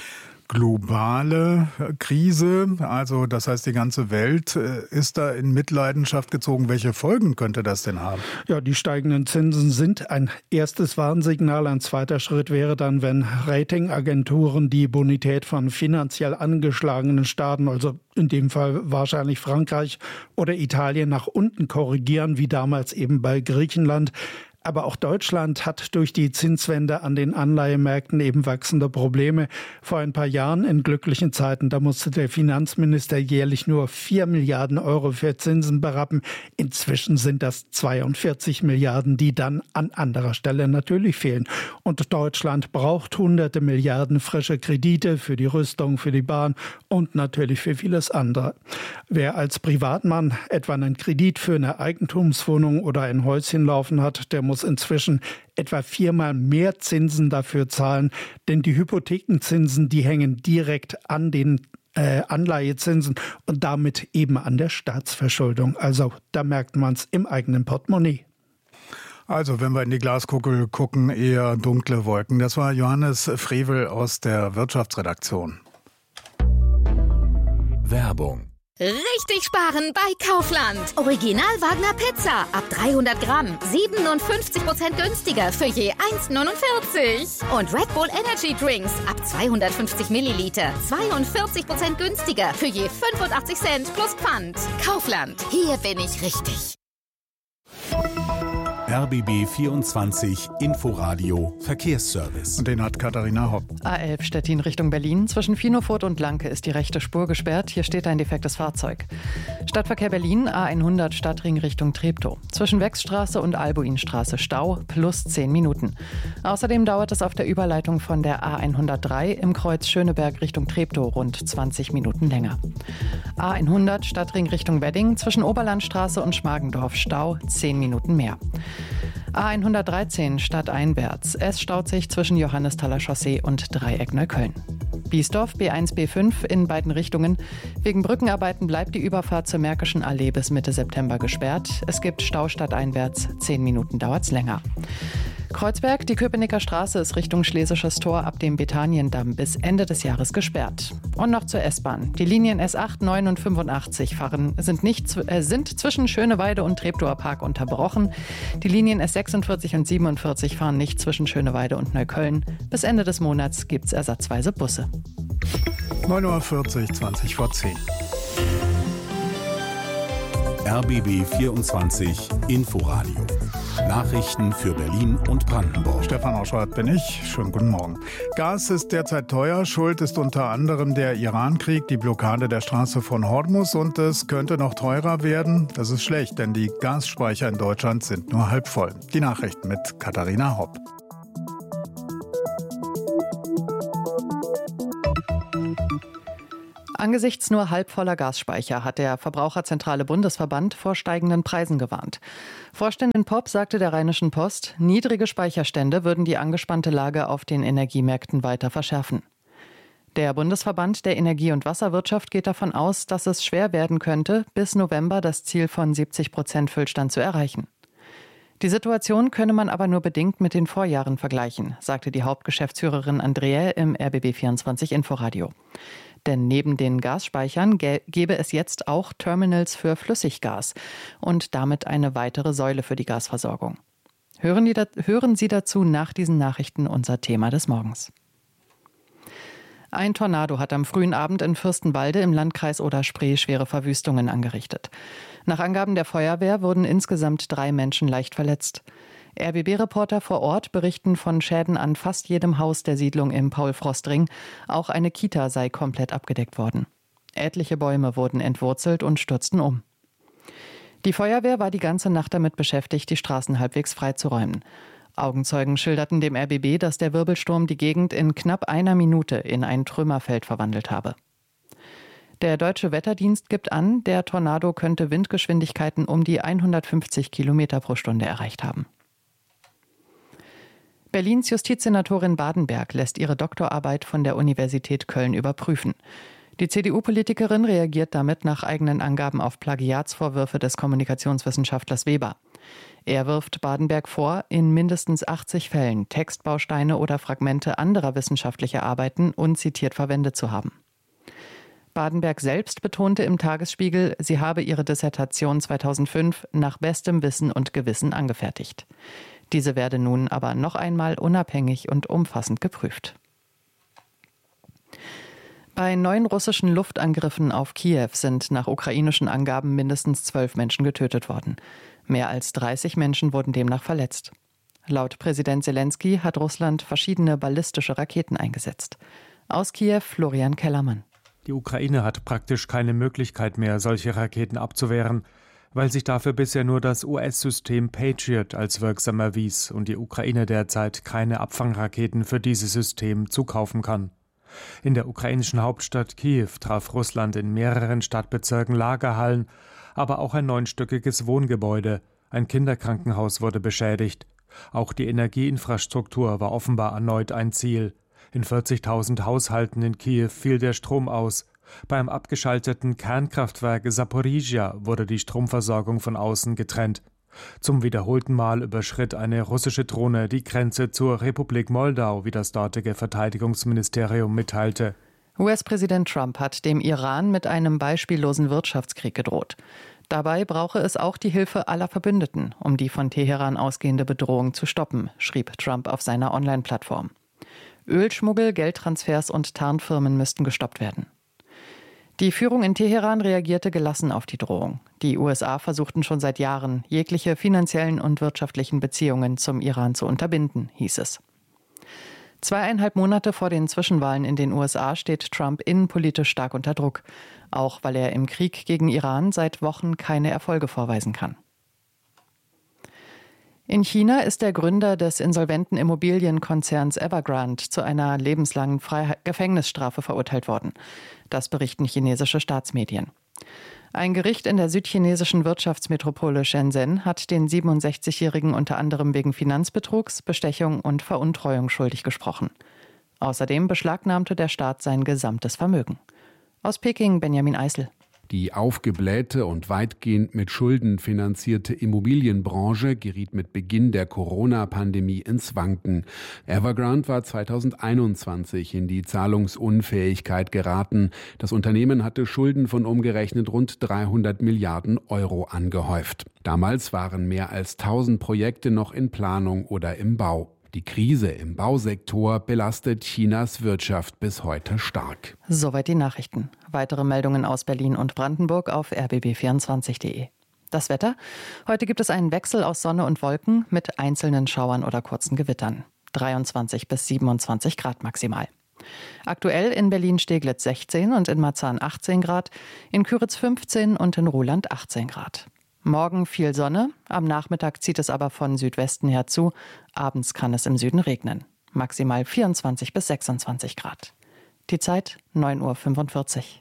Globale Krise, also das heißt, die ganze Welt ist da in Mitleidenschaft gezogen. Welche Folgen könnte das denn haben? Ja, die steigenden Zinsen sind ein erstes Warnsignal. Ein zweiter Schritt wäre dann, wenn Ratingagenturen die Bonität von finanziell angeschlagenen Staaten, also in dem Fall wahrscheinlich Frankreich oder Italien, nach unten korrigieren, wie damals eben bei Griechenland. Aber auch Deutschland hat durch die Zinswende an den Anleihemärkten eben wachsende Probleme. Vor ein paar Jahren in glücklichen Zeiten, da musste der Finanzminister jährlich nur vier Milliarden Euro für Zinsen berappen. Inzwischen sind das zweiundvierzig Milliarden, die dann an anderer Stelle natürlich fehlen. Und Deutschland braucht hunderte Milliarden frische Kredite für die Rüstung, für die Bahn und natürlich für vieles andere. Wer als Privatmann etwa einen Kredit für eine Eigentumswohnung oder ein Häuschen laufen hat, der muss inzwischen etwa viermal mehr Zinsen dafür zahlen, denn die Hypothekenzinsen, die hängen direkt an den äh, Anleihezinsen und damit eben an der Staatsverschuldung. Also da merkt man es im eigenen Portemonnaie. Also, wenn wir in die Glaskugel gucken, eher dunkle Wolken. Das war Johannes Frevel aus der Wirtschaftsredaktion. Werbung. Richtig sparen bei Kaufland. Original Wagner Pizza ab dreihundert Gramm. siebenundfünfzig Prozent günstiger für je eins neunundvierzig. Und Red Bull Energy Drinks ab zweihundertfünfzig Milliliter. zweiundvierzig Prozent günstiger für je fünfundachtzig Cent plus Pfand. Kaufland. Hier bin ich richtig. R B B vierundzwanzig Inforadio Verkehrsservice. Und den hat Katharina Hopp. A elf Stettin Richtung Berlin. Zwischen Finofurt und Lanke ist die rechte Spur gesperrt. Hier steht ein defektes Fahrzeug. Stadtverkehr Berlin, A hundert Stadtring Richtung Treptow. Zwischen Wechsstraße und Albuinstraße Stau plus zehn Minuten. Außerdem dauert es auf der Überleitung von der A hundertdrei im Kreuz Schöneberg Richtung Treptow rund zwanzig Minuten länger. A hundert Stadtring Richtung Wedding. Zwischen Oberlandstraße und Schmargendorf Stau zehn Minuten mehr. A hundertdreizehn stadteinwärts. Es staut sich zwischen Johannesthaler Chaussee und Dreieck Neukölln. Biesdorf B eins B fünf in beiden Richtungen. Wegen Brückenarbeiten bleibt die Überfahrt zur Märkischen Allee bis Mitte September gesperrt. Es gibt Stau stadteinwärts. Zehn Minuten dauert's länger. Kreuzberg, die Köpenicker Straße ist Richtung Schlesisches Tor ab dem Betaniendamm bis Ende des Jahres gesperrt. Und noch zur S-Bahn. Die Linien S acht, neun und fünfundachtzig fahren, sind, nicht, äh, sind zwischen Schöneweide und Treptower Park unterbrochen. Die Linien S sechsundvierzig und siebenundvierzig fahren nicht zwischen Schöneweide und Neukölln. Bis Ende des Monats gibt es ersatzweise Busse. neun Uhr vierzig, zwanzig vor zehn. R B B vierundzwanzig Inforadio. Nachrichten für Berlin und Brandenburg. Stefan Oschwart bin ich. Schönen guten Morgen. Gas ist derzeit teuer. Schuld ist unter anderem der Irankrieg, die Blockade der Straße von Hormuz und es könnte noch teurer werden. Das ist schlecht, denn die Gasspeicher in Deutschland sind nur halb voll. Die Nachrichten mit Katharina Hopp. Angesichts nur halbvoller Gasspeicher hat der Verbraucherzentrale Bundesverband vor steigenden Preisen gewarnt. Vorständin Popp sagte der Rheinischen Post, niedrige Speicherstände würden die angespannte Lage auf den Energiemärkten weiter verschärfen. Der Bundesverband der Energie- und Wasserwirtschaft geht davon aus, dass es schwer werden könnte, bis November das Ziel von siebzig Prozent Füllstand zu erreichen. Die Situation könne man aber nur bedingt mit den Vorjahren vergleichen, sagte die Hauptgeschäftsführerin Andrea im R B B vierundzwanzig Inforadio. Denn neben den Gasspeichern gäbe es jetzt auch Terminals für Flüssiggas und damit eine weitere Säule für die Gasversorgung. Hören, die da, hören Sie dazu nach diesen Nachrichten unser Thema des Morgens. Ein Tornado hat am frühen Abend in Fürstenwalde im Landkreis Oder-Spree schwere Verwüstungen angerichtet. Nach Angaben der Feuerwehr wurden insgesamt drei Menschen leicht verletzt. R B B-Reporter vor Ort berichten von Schäden an fast jedem Haus der Siedlung im Paul-Frost-Ring. Auch eine Kita sei komplett abgedeckt worden. Etliche Bäume wurden entwurzelt und stürzten um. Die Feuerwehr war die ganze Nacht damit beschäftigt, die Straßen halbwegs freizuräumen. Augenzeugen schilderten dem R B B, dass der Wirbelsturm die Gegend in knapp einer Minute in ein Trümmerfeld verwandelt habe. Der Deutsche Wetterdienst gibt an, der Tornado könnte Windgeschwindigkeiten um die hundertfünfzig Kilometer pro Stunde erreicht haben. Berlins Justizsenatorin Badenberg lässt ihre Doktorarbeit von der Universität Köln überprüfen. Die C D U-Politikerin reagiert damit nach eigenen Angaben auf Plagiatsvorwürfe des Kommunikationswissenschaftlers Weber. Er wirft Badenberg vor, in mindestens achtzig Fällen Textbausteine oder Fragmente anderer wissenschaftlicher Arbeiten unzitiert verwendet zu haben. Badenberg selbst betonte im Tagesspiegel, sie habe ihre Dissertation zweitausendfünf nach bestem Wissen und Gewissen angefertigt. Diese werde nun aber noch einmal unabhängig und umfassend geprüft. Bei neun russischen Luftangriffen auf Kiew sind nach ukrainischen Angaben mindestens zwölf Menschen getötet worden. Mehr als dreißig Menschen wurden demnach verletzt. Laut Präsident Zelensky hat Russland verschiedene ballistische Raketen eingesetzt. Aus Kiew Florian Kellermann. Die Ukraine hat praktisch keine Möglichkeit mehr, solche Raketen abzuwehren, weil sich dafür bisher nur das U S-System Patriot als wirksam erwies und die Ukraine derzeit keine Abfangraketen für dieses System zukaufen kann. In der ukrainischen Hauptstadt Kiew traf Russland in mehreren Stadtbezirken Lagerhallen, aber auch ein neunstöckiges Wohngebäude. Ein Kinderkrankenhaus wurde beschädigt. Auch die Energieinfrastruktur war offenbar erneut ein Ziel. In vierzigtausend Haushalten in Kiew fiel der Strom aus. Beim abgeschalteten Kernkraftwerk Saporizhia wurde die Stromversorgung von außen getrennt. Zum wiederholten Mal überschritt eine russische Drohne die Grenze zur Republik Moldau, wie das dortige Verteidigungsministerium mitteilte. U S-Präsident Trump hat dem Iran mit einem beispiellosen Wirtschaftskrieg gedroht. Dabei brauche es auch die Hilfe aller Verbündeten, um die von Teheran ausgehende Bedrohung zu stoppen, schrieb Trump auf seiner Online-Plattform. Ölschmuggel, Geldtransfers und Tarnfirmen müssten gestoppt werden. Die Führung in Teheran reagierte gelassen auf die Drohung. Die U S A versuchten schon seit Jahren, jegliche finanziellen und wirtschaftlichen Beziehungen zum Iran zu unterbinden, hieß es. Zweieinhalb Monate vor den Zwischenwahlen in den U S A steht Trump innenpolitisch stark unter Druck, auch weil er im Krieg gegen Iran seit Wochen keine Erfolge vorweisen kann. In China ist der Gründer des insolventen Immobilienkonzerns Evergrande zu einer lebenslangen Freih- Gefängnisstrafe verurteilt worden. Das berichten chinesische Staatsmedien. Ein Gericht in der südchinesischen Wirtschaftsmetropole Shenzhen hat den siebenundsechzigjährigen unter anderem wegen Finanzbetrugs, Bestechung und Veruntreuung schuldig gesprochen. Außerdem beschlagnahmte der Staat sein gesamtes Vermögen. Aus Peking Benjamin Eisel. Die aufgeblähte und weitgehend mit Schulden finanzierte Immobilienbranche geriet mit Beginn der Corona-Pandemie ins Wanken. Evergrande war zweitausendeinundzwanzig in die Zahlungsunfähigkeit geraten. Das Unternehmen hatte Schulden von umgerechnet rund dreihundert Milliarden Euro angehäuft. Damals waren mehr als tausend Projekte noch in Planung oder im Bau. Die Krise im Bausektor belastet Chinas Wirtschaft bis heute stark. Soweit die Nachrichten. Weitere Meldungen aus Berlin und Brandenburg auf r b b vierundzwanzig punkt d e. Das Wetter? Heute gibt es einen Wechsel aus Sonne und Wolken mit einzelnen Schauern oder kurzen Gewittern. dreiundzwanzig bis siebenundzwanzig Grad maximal. Aktuell in Berlin-Steglitz sechzehn und in Marzahn achtzehn Grad, in Küritz fünfzehn und in Ruhland achtzehn Grad. Morgen viel Sonne, am Nachmittag zieht es aber von Südwesten her zu, abends kann es im Süden regnen. Maximal vierundzwanzig bis sechsundzwanzig Grad. Die Zeit neun Uhr fünfundvierzig.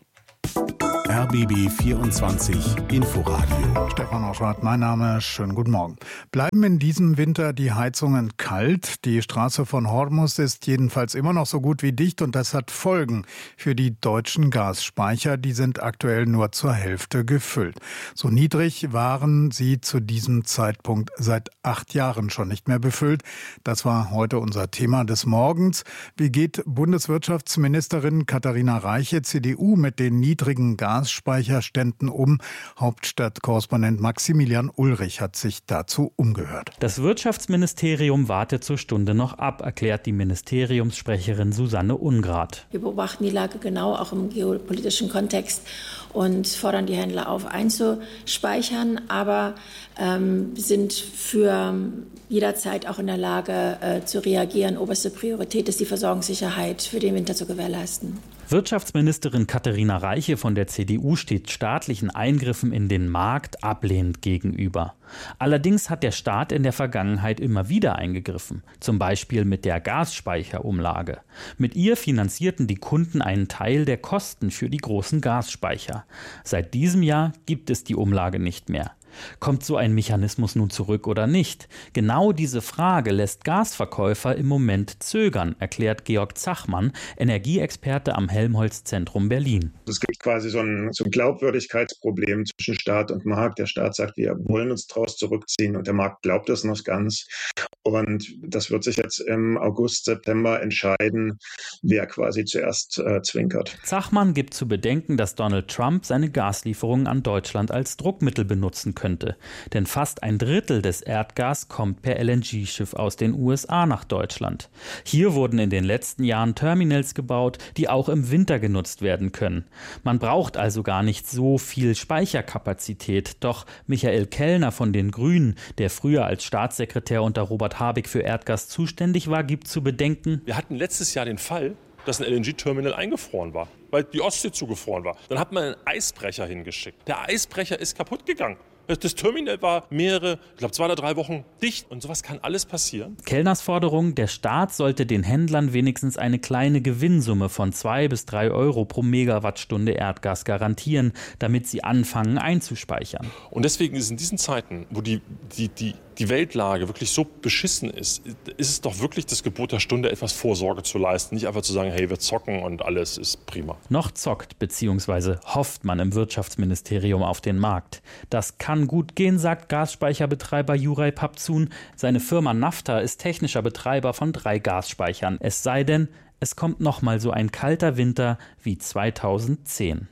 R B B vierundzwanzig Inforadio. Stefan Oschwart, mein Name. Schönen guten Morgen. Bleiben in diesem Winter die Heizungen kalt? Die Straße von Hormuz ist jedenfalls immer noch so gut wie dicht und das hat Folgen für die deutschen Gasspeicher. Die sind aktuell nur zur Hälfte gefüllt. So niedrig waren sie zu diesem Zeitpunkt seit acht Jahren schon nicht mehr befüllt. Das war heute unser Thema des Morgens. Wie geht Bundeswirtschaftsministerin Katharina Reiche, C D U, mit den niedrigen Gas Gasspeicherständen um. Hauptstadtkorrespondent Maximilian Ulrich hat sich dazu umgehört. Das Wirtschaftsministerium wartet zur Stunde noch ab, erklärt die Ministeriumssprecherin Susanne Ungrad. Wir beobachten die Lage genau, auch im geopolitischen Kontext, und fordern die Händler auf, einzuspeichern, aber ähm, sind für jederzeit auch in der Lage äh, zu reagieren. Oberste Priorität ist die Versorgungssicherheit für den Winter zu gewährleisten. Wirtschaftsministerin Katharina Reiche von der C D U steht staatlichen Eingriffen in den Markt ablehnend gegenüber. Allerdings hat der Staat in der Vergangenheit immer wieder eingegriffen, zum Beispiel mit der Gasspeicherumlage. Mit ihr finanzierten die Kunden einen Teil der Kosten für die großen Gasspeicher. Seit diesem Jahr gibt es die Umlage nicht mehr. Kommt so ein Mechanismus nun zurück oder nicht? Genau diese Frage lässt Gasverkäufer im Moment zögern, erklärt Georg Zachmann, Energieexperte am Helmholtz-Zentrum Berlin. Es gibt quasi so ein, so ein Glaubwürdigkeitsproblem zwischen Staat und Markt. Der Staat sagt, wir wollen uns daraus zurückziehen, und der Markt glaubt das noch ganz. Und das wird sich jetzt im August, September entscheiden, wer quasi zuerst äh, zwinkert. Zachmann gibt zu bedenken, dass Donald Trump seine Gaslieferungen an Deutschland als Druckmittel benutzen könnte. Denn fast ein Drittel des Erdgas kommt per L N G-Schiff aus den U S A nach Deutschland. Hier wurden in den letzten Jahren Terminals gebaut, die auch im Winter genutzt werden können. Man braucht also gar nicht so viel Speicherkapazität. Doch Michael Kellner von den Grünen, der früher als Staatssekretär unter Robert Habeck für Erdgas zuständig war, gibt zu bedenken: Wir hatten letztes Jahr den Fall, dass ein L N G-Terminal eingefroren war, weil die Ostsee zugefroren war. Dann hat man einen Eisbrecher hingeschickt. Der Eisbrecher ist kaputt gegangen. Das Terminal war mehrere, ich glaube zwei oder drei Wochen dicht, und sowas kann alles passieren. Kellners Forderung: Der Staat sollte den Händlern wenigstens eine kleine Gewinnsumme von zwei bis drei Euro pro Megawattstunde Erdgas garantieren, damit sie anfangen einzuspeichern. Und deswegen ist in diesen Zeiten, wo die, die, die, die Weltlage wirklich so beschissen ist, ist es doch wirklich das Gebot der Stunde, etwas Vorsorge zu leisten. Nicht einfach zu sagen, hey, wir zocken und alles ist prima. Noch zockt bzw. hofft man im Wirtschaftsministerium auf den Markt. Das kann gut gehen, sagt Gasspeicherbetreiber Juraj Papzun. Seine Firma Nafta ist technischer Betreiber von drei Gasspeichern. Es sei denn, es kommt noch mal so ein kalter Winter wie zweitausendzehn.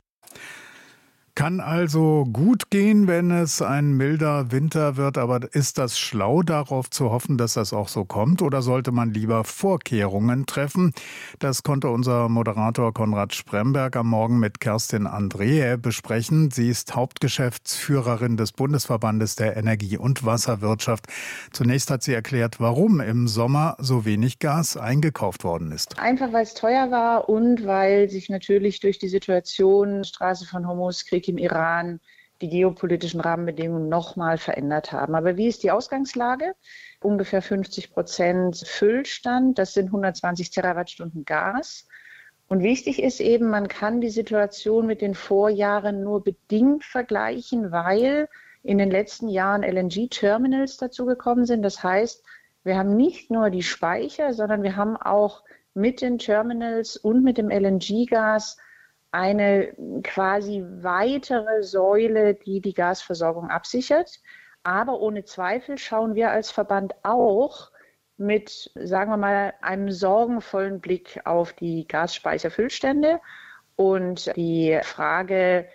Kann also gut gehen, wenn es ein milder Winter wird, aber ist das schlau, darauf zu hoffen, dass das auch so kommt, oder sollte man lieber Vorkehrungen treffen? Das konnte unser Moderator Konrad Spremberg am Morgen mit Kerstin Andreae besprechen. Sie ist Hauptgeschäftsführerin des Bundesverbandes der Energie- und Wasserwirtschaft. Zunächst hat sie erklärt, warum im Sommer so wenig Gas eingekauft worden ist. Einfach, weil es teuer war und weil sich natürlich durch die Situation Straße von Hormuz, Krieg im Iran, die geopolitischen Rahmenbedingungen nochmal verändert haben. Aber wie ist die Ausgangslage? Ungefähr fünfzig Prozent Füllstand, das sind hundertzwanzig Terawattstunden Gas. Und wichtig ist eben, man kann die Situation mit den Vorjahren nur bedingt vergleichen, weil in den letzten Jahren L N G-Terminals dazugekommen sind. Das heißt, wir haben nicht nur die Speicher, sondern wir haben auch mit den Terminals und mit dem L N G-Gas eine quasi weitere Säule, die die Gasversorgung absichert. Aber ohne Zweifel schauen wir als Verband auch mit, sagen wir mal, einem sorgenvollen Blick auf die Gasspeicherfüllstände. Und die Frage,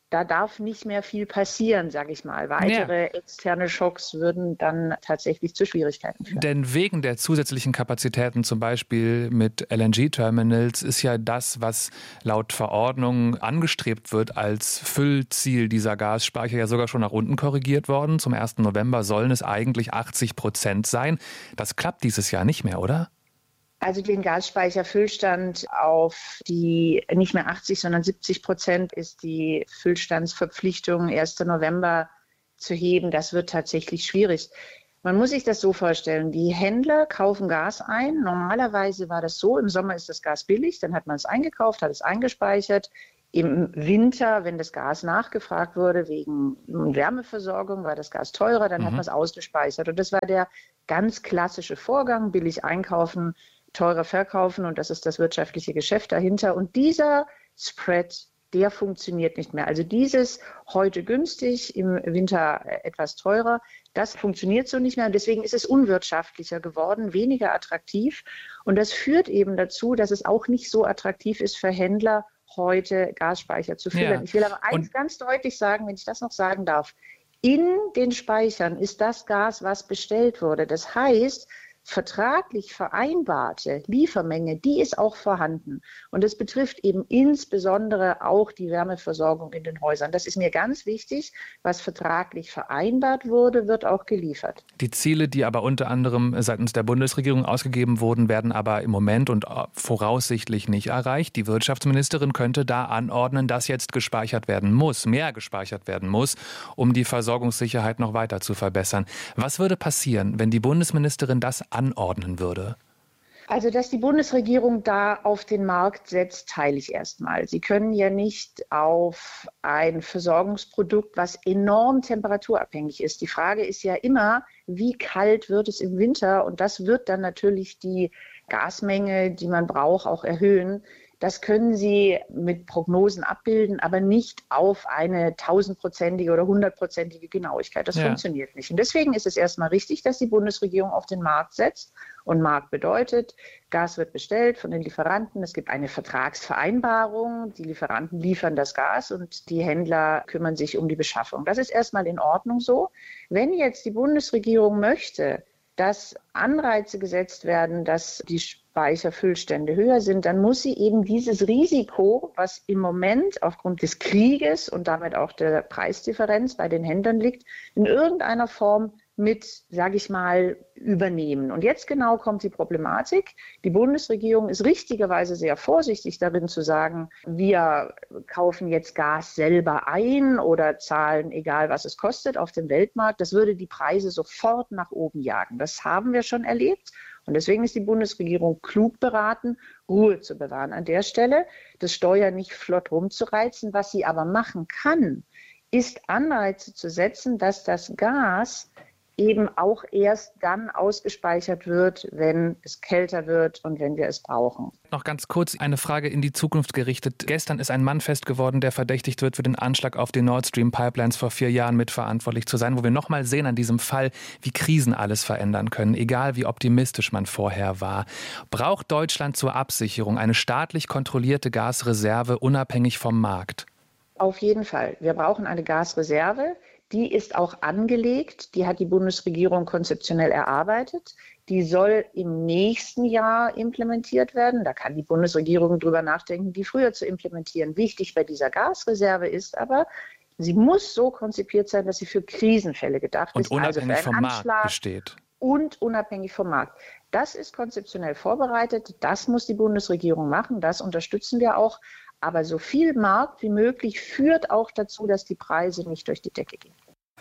Da darf nicht mehr viel passieren, sage ich mal. Weitere ja. externe Schocks würden dann tatsächlich zu Schwierigkeiten führen. Denn wegen der zusätzlichen Kapazitäten, zum Beispiel mit L N G-Terminals, ist ja das, was laut Verordnung angestrebt wird als Füllziel dieser Gasspeicher, ja sogar schon nach unten korrigiert worden. Zum ersten November sollen es eigentlich achtzig Prozent sein. Das klappt dieses Jahr nicht mehr, oder? Also den Gasspeicherfüllstand auf die nicht mehr achtzig, sondern siebzig Prozent ist die Füllstandsverpflichtung ersten November zu heben. Das wird tatsächlich schwierig. Man muss sich das so vorstellen, die Händler kaufen Gas ein. Normalerweise war das so, im Sommer ist das Gas billig, dann hat man es eingekauft, hat es eingespeichert. Im Winter, wenn das Gas nachgefragt wurde, wegen Wärmeversorgung, war das Gas teurer, dann mhm. hat man es ausgespeichert. Und das war der ganz klassische Vorgang, billig einkaufen, teurer verkaufen, und das ist das wirtschaftliche Geschäft dahinter. Und dieser Spread, der funktioniert nicht mehr. Also dieses heute günstig, im Winter etwas teurer, das funktioniert so nicht mehr. Und deswegen ist es unwirtschaftlicher geworden, weniger attraktiv. Und das führt eben dazu, dass es auch nicht so attraktiv ist für Händler, heute Gasspeicher zu füllen. Ja. Ich will aber eins und ganz deutlich sagen, wenn ich das noch sagen darf. In den Speichern ist das Gas, was bestellt wurde. Das heißt, vertraglich vereinbarte Liefermenge, die ist auch vorhanden. Und das betrifft eben insbesondere auch die Wärmeversorgung in den Häusern. Das ist mir ganz wichtig. Was vertraglich vereinbart wurde, wird auch geliefert. Die Ziele, die aber unter anderem seitens der Bundesregierung ausgegeben wurden, werden aber im Moment und voraussichtlich nicht erreicht. Die Wirtschaftsministerin könnte da anordnen, dass jetzt gespeichert werden muss, mehr gespeichert werden muss, um die Versorgungssicherheit noch weiter zu verbessern. Was würde passieren, wenn die Bundesministerin das anordnen würde? Also, dass die Bundesregierung da auf den Markt setzt, teile ich erstmal. Sie können ja nicht auf ein Versorgungsprodukt, was enorm temperaturabhängig ist. Die Frage ist ja immer, wie kalt wird es im Winter? Und das wird dann natürlich die Gasmenge, die man braucht, auch erhöhen. Das können Sie mit Prognosen abbilden, aber nicht auf eine tausendprozentige oder hundertprozentige Genauigkeit. Das ja. funktioniert nicht. Und deswegen ist es erstmal richtig, dass die Bundesregierung auf den Markt setzt. Und Markt bedeutet, Gas wird bestellt von den Lieferanten. Es gibt eine Vertragsvereinbarung. Die Lieferanten liefern das Gas und die Händler kümmern sich um die Beschaffung. Das ist erstmal in Ordnung so. Wenn jetzt die Bundesregierung möchte, dass Anreize gesetzt werden, dass die Speicherfüllstände höher sind, dann muss sie eben dieses Risiko, was im Moment aufgrund des Krieges und damit auch der Preisdifferenz bei den Händlern liegt, in irgendeiner Form mit, sage ich mal, übernehmen. Und jetzt genau kommt die Problematik. Die Bundesregierung ist richtigerweise sehr vorsichtig darin zu sagen, wir kaufen jetzt Gas selber ein oder zahlen, egal was es kostet, auf dem Weltmarkt. Das würde die Preise sofort nach oben jagen. Das haben wir schon erlebt. Und deswegen ist die Bundesregierung klug beraten, Ruhe zu bewahren an der Stelle, das Steuer nicht flott rumzureizen. Was sie aber machen kann, ist Anreize zu setzen, dass das Gas eben auch erst dann ausgespeichert wird, wenn es kälter wird und wenn wir es brauchen. Noch ganz kurz eine Frage in die Zukunft gerichtet. Gestern ist ein Mann fest geworden, der verdächtigt wird, für den Anschlag auf die Nord Stream Pipelines vor vier Jahren mitverantwortlich zu sein, wo wir nochmal sehen an diesem Fall, wie Krisen alles verändern können, egal wie optimistisch man vorher war. Braucht Deutschland zur Absicherung eine staatlich kontrollierte Gasreserve unabhängig vom Markt? Auf jeden Fall. Wir brauchen eine Gasreserve. Die ist auch angelegt, die hat die Bundesregierung konzeptionell erarbeitet. Die soll im nächsten Jahr implementiert werden. Da kann die Bundesregierung drüber nachdenken, die früher zu implementieren. Wichtig bei dieser Gasreserve ist aber, sie muss so konzipiert sein, dass sie für Krisenfälle gedacht und ist. Unabhängig also für einen vom Anschlag Markt besteht. Und unabhängig vom Markt. Das ist konzeptionell vorbereitet. Das muss die Bundesregierung machen. Das unterstützen wir auch. Aber so viel Markt wie möglich führt auch dazu, dass die Preise nicht durch die Decke gehen.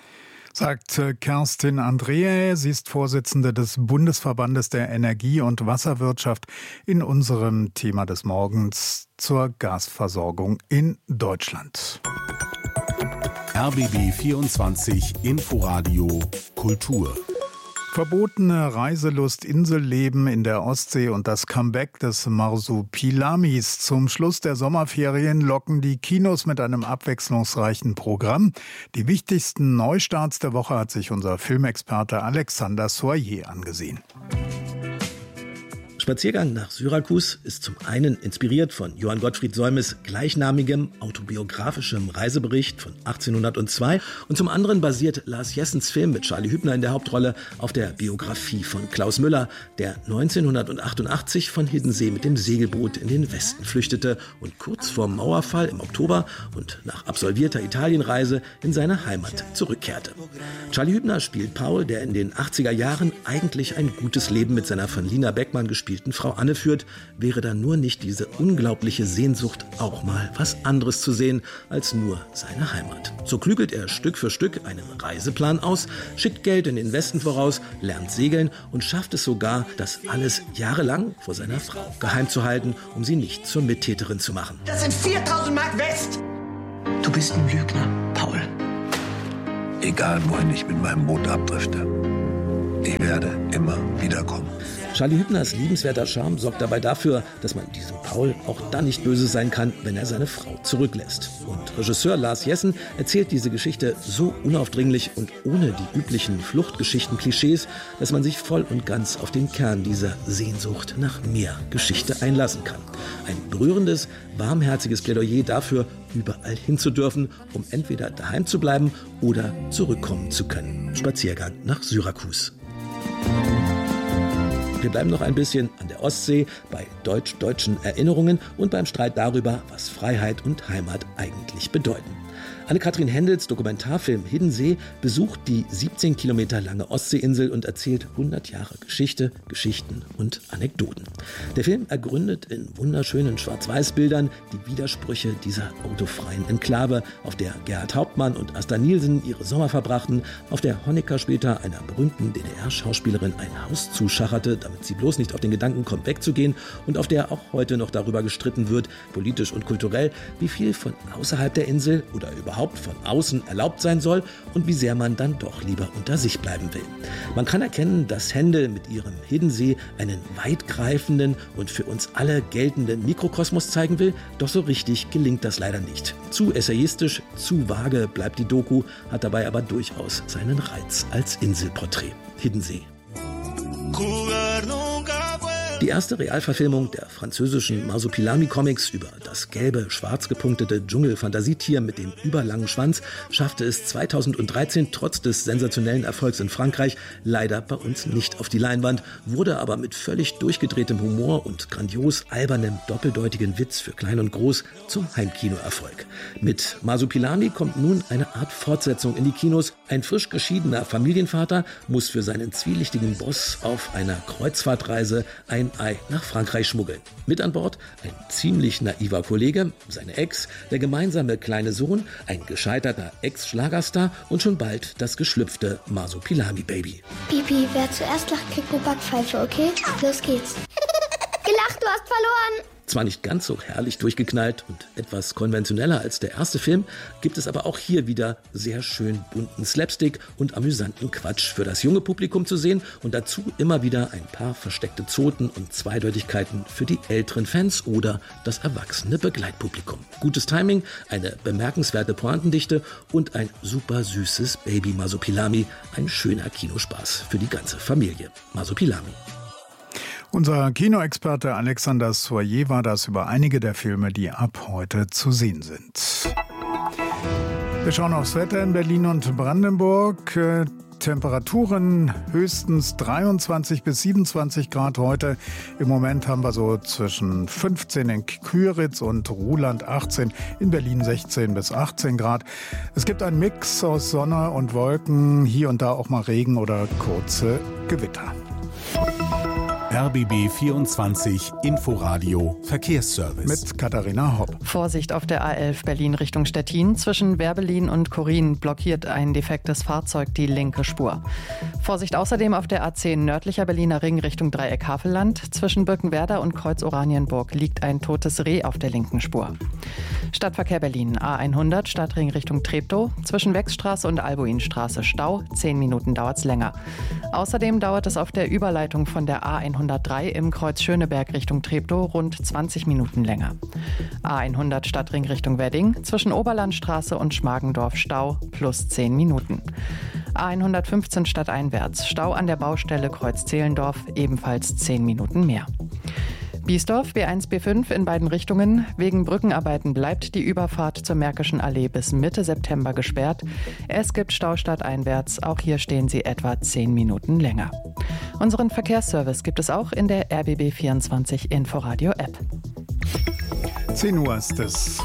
Sagt Kerstin Andreae. Sie ist Vorsitzende des Bundesverbandes der Energie- und Wasserwirtschaft in unserem Thema des Morgens zur Gasversorgung in Deutschland. R B B vierundzwanzig Inforadio Kultur. Verbotene Reiselust, Inselleben in der Ostsee und das Comeback des Marsupilamis. Zum Schluss der Sommerferien locken die Kinos mit einem abwechslungsreichen Programm. Die wichtigsten Neustarts der Woche hat sich unser Filmexperte Alexander Soyer angesehen. Spaziergang nach Syrakus ist zum einen inspiriert von Johann Gottfried Säumes gleichnamigem autobiografischem Reisebericht von achtzehnhundertzwei und zum anderen basiert Lars Jessens Film mit Charlie Hübner in der Hauptrolle auf der Biografie von Klaus Müller, der neunzehnhundertachtundachtzig von Hiddensee mit dem Segelboot in den Westen flüchtete und kurz vor Mauerfall im Oktober und nach absolvierter Italienreise in seine Heimat zurückkehrte. Charlie Hübner spielt Paul, der in den achtziger Jahren eigentlich ein gutes Leben mit seiner von Lina Beckmann gespielten Frau Anne führt, wäre da nur nicht diese unglaubliche Sehnsucht, auch mal was anderes zu sehen als nur seine Heimat. So klügelt er Stück für Stück einen Reiseplan aus, schickt Geld in den Westen voraus, lernt segeln und schafft es sogar, das alles jahrelang vor seiner Frau geheim zu halten, um sie nicht zur Mittäterin zu machen. Das sind viertausend Mark West! Du bist ein Lügner, Paul. Egal, wohin ich mit meinem Boot abdrifte, ich werde immer wiederkommen. Charlie Hübners liebenswerter Charme sorgt dabei dafür, dass man diesem Paul auch dann nicht böse sein kann, wenn er seine Frau zurücklässt. Und Regisseur Lars Jessen erzählt diese Geschichte so unaufdringlich und ohne die üblichen Fluchtgeschichten-Klischees, dass man sich voll und ganz auf den Kern dieser Sehnsucht nach mehr Geschichte einlassen kann. Ein berührendes, warmherziges Plädoyer dafür, überall hin zu dürfen, um entweder daheim zu bleiben oder zurückkommen zu können. Spaziergang nach Syrakus. Wir bleiben noch ein bisschen an der Ostsee bei deutsch-deutschen Erinnerungen und beim Streit darüber, was Freiheit und Heimat eigentlich bedeuten. Anne-Kathrin Händels Dokumentarfilm Hiddensee besucht die siebzehn Kilometer lange Ostseeinsel und erzählt hundert Jahre Geschichte, Geschichten und Anekdoten. Der Film ergründet in wunderschönen Schwarz-Weiß-Bildern die Widersprüche dieser autofreien Enklave, auf der Gerhard Hauptmann und Asta Nielsen ihre Sommer verbrachten, auf der Honecker später einer berühmten D D R-Schauspielerin ein Haus zuschacherte, damit sie bloß nicht auf den Gedanken kommt, wegzugehen, und auf der auch heute noch darüber gestritten wird, politisch und kulturell, wie viel von außerhalb der Insel oder überhaupt von außen erlaubt sein soll und wie sehr man dann doch lieber unter sich bleiben will. Man kann erkennen, dass Händel mit ihrem Hiddensee einen weitgreifenden und für uns alle geltenden Mikrokosmos zeigen will, doch so richtig gelingt das leider nicht. Zu essayistisch, zu vage bleibt die Doku, hat dabei aber durchaus seinen Reiz als Inselporträt. Hiddensee. Die erste Realverfilmung der französischen Masopilami-Comics über das gelbe, schwarz gepunktete Dschungel-Fantasietier mit dem überlangen Schwanz schaffte es zweitausenddreizehn trotz des sensationellen Erfolgs in Frankreich leider bei uns nicht auf die Leinwand, wurde aber mit völlig durchgedrehtem Humor und grandios albernem, doppeldeutigen Witz für Klein und Groß zum Heimkinoerfolg. Mit Masopilami kommt nun eine Art Fortsetzung in die Kinos. Ein frisch geschiedener Familienvater muss für seinen zwielichtigen Boss auf einer Kreuzfahrtreise ein Ei nach Frankreich schmuggeln. Mit an Bord ein ziemlich naiver Kollege, seine Ex, der gemeinsame kleine Sohn, ein gescheiterter Ex-Schlagerstar und schon bald das geschlüpfte Masopilami-Baby. Pipi, wer zuerst lacht, kriegt eine Backpfeife, okay? Los geht's. Gelacht, du hast verloren! Zwar nicht ganz so herrlich durchgeknallt und etwas konventioneller als der erste Film, gibt es aber auch hier wieder sehr schön bunten Slapstick und amüsanten Quatsch für das junge Publikum zu sehen und dazu immer wieder ein paar versteckte Zoten und Zweideutigkeiten für die älteren Fans oder das erwachsene Begleitpublikum. Gutes Timing, eine bemerkenswerte Pointendichte und ein super süßes Baby Masopilami, ein schöner Kinospaß für die ganze Familie. Masopilami. Unser Kinoexperte Alexander Soyer war das über einige der Filme, die ab heute zu sehen sind. Wir schauen aufs Wetter in Berlin und Brandenburg. Temperaturen höchstens dreiundzwanzig bis siebenundzwanzig Grad heute. Im Moment haben wir so zwischen fünfzehn in Küritz und Ruhland achtzehn, in Berlin sechzehn bis achtzehn Grad. Es gibt einen Mix aus Sonne und Wolken, hier und da auch mal Regen oder kurze Gewitter. R B B vierundzwanzig Inforadio Verkehrsservice. Mit Katharina Hopp. Vorsicht auf der A elf Berlin Richtung Stettin. Zwischen Werbelin und Korin blockiert ein defektes Fahrzeug die linke Spur. Vorsicht außerdem auf der A zehn nördlicher Berliner Ring Richtung Dreieck Havelland. Zwischen Birkenwerder und Kreuz Oranienburg liegt ein totes Reh auf der linken Spur. Stadtverkehr Berlin A hundert Stadtring Richtung Treptow. Zwischen Wechsstraße und Albuinstraße Stau. Zehn Minuten dauert es länger. Außerdem dauert es auf der Überleitung von der A hundertdrei im Kreuz Schöneberg Richtung Treptow rund zwanzig Minuten länger. A hundert Stadtring Richtung Wedding, zwischen Oberlandstraße und Schmargendorf Stau plus zehn Minuten. A hundertfünfzehn stadteinwärts, Stau an der Baustelle Kreuz Zehlendorf, ebenfalls zehn Minuten mehr. Biesdorf B eins B fünf in beiden Richtungen. Wegen Brückenarbeiten bleibt die Überfahrt zur Märkischen Allee bis Mitte September gesperrt. Es gibt Stau stadteinwärts. Auch hier stehen sie etwa zehn Minuten länger. Unseren Verkehrsservice gibt es auch in der R B B vierundzwanzig Inforadio App. zehn Uhr ist es.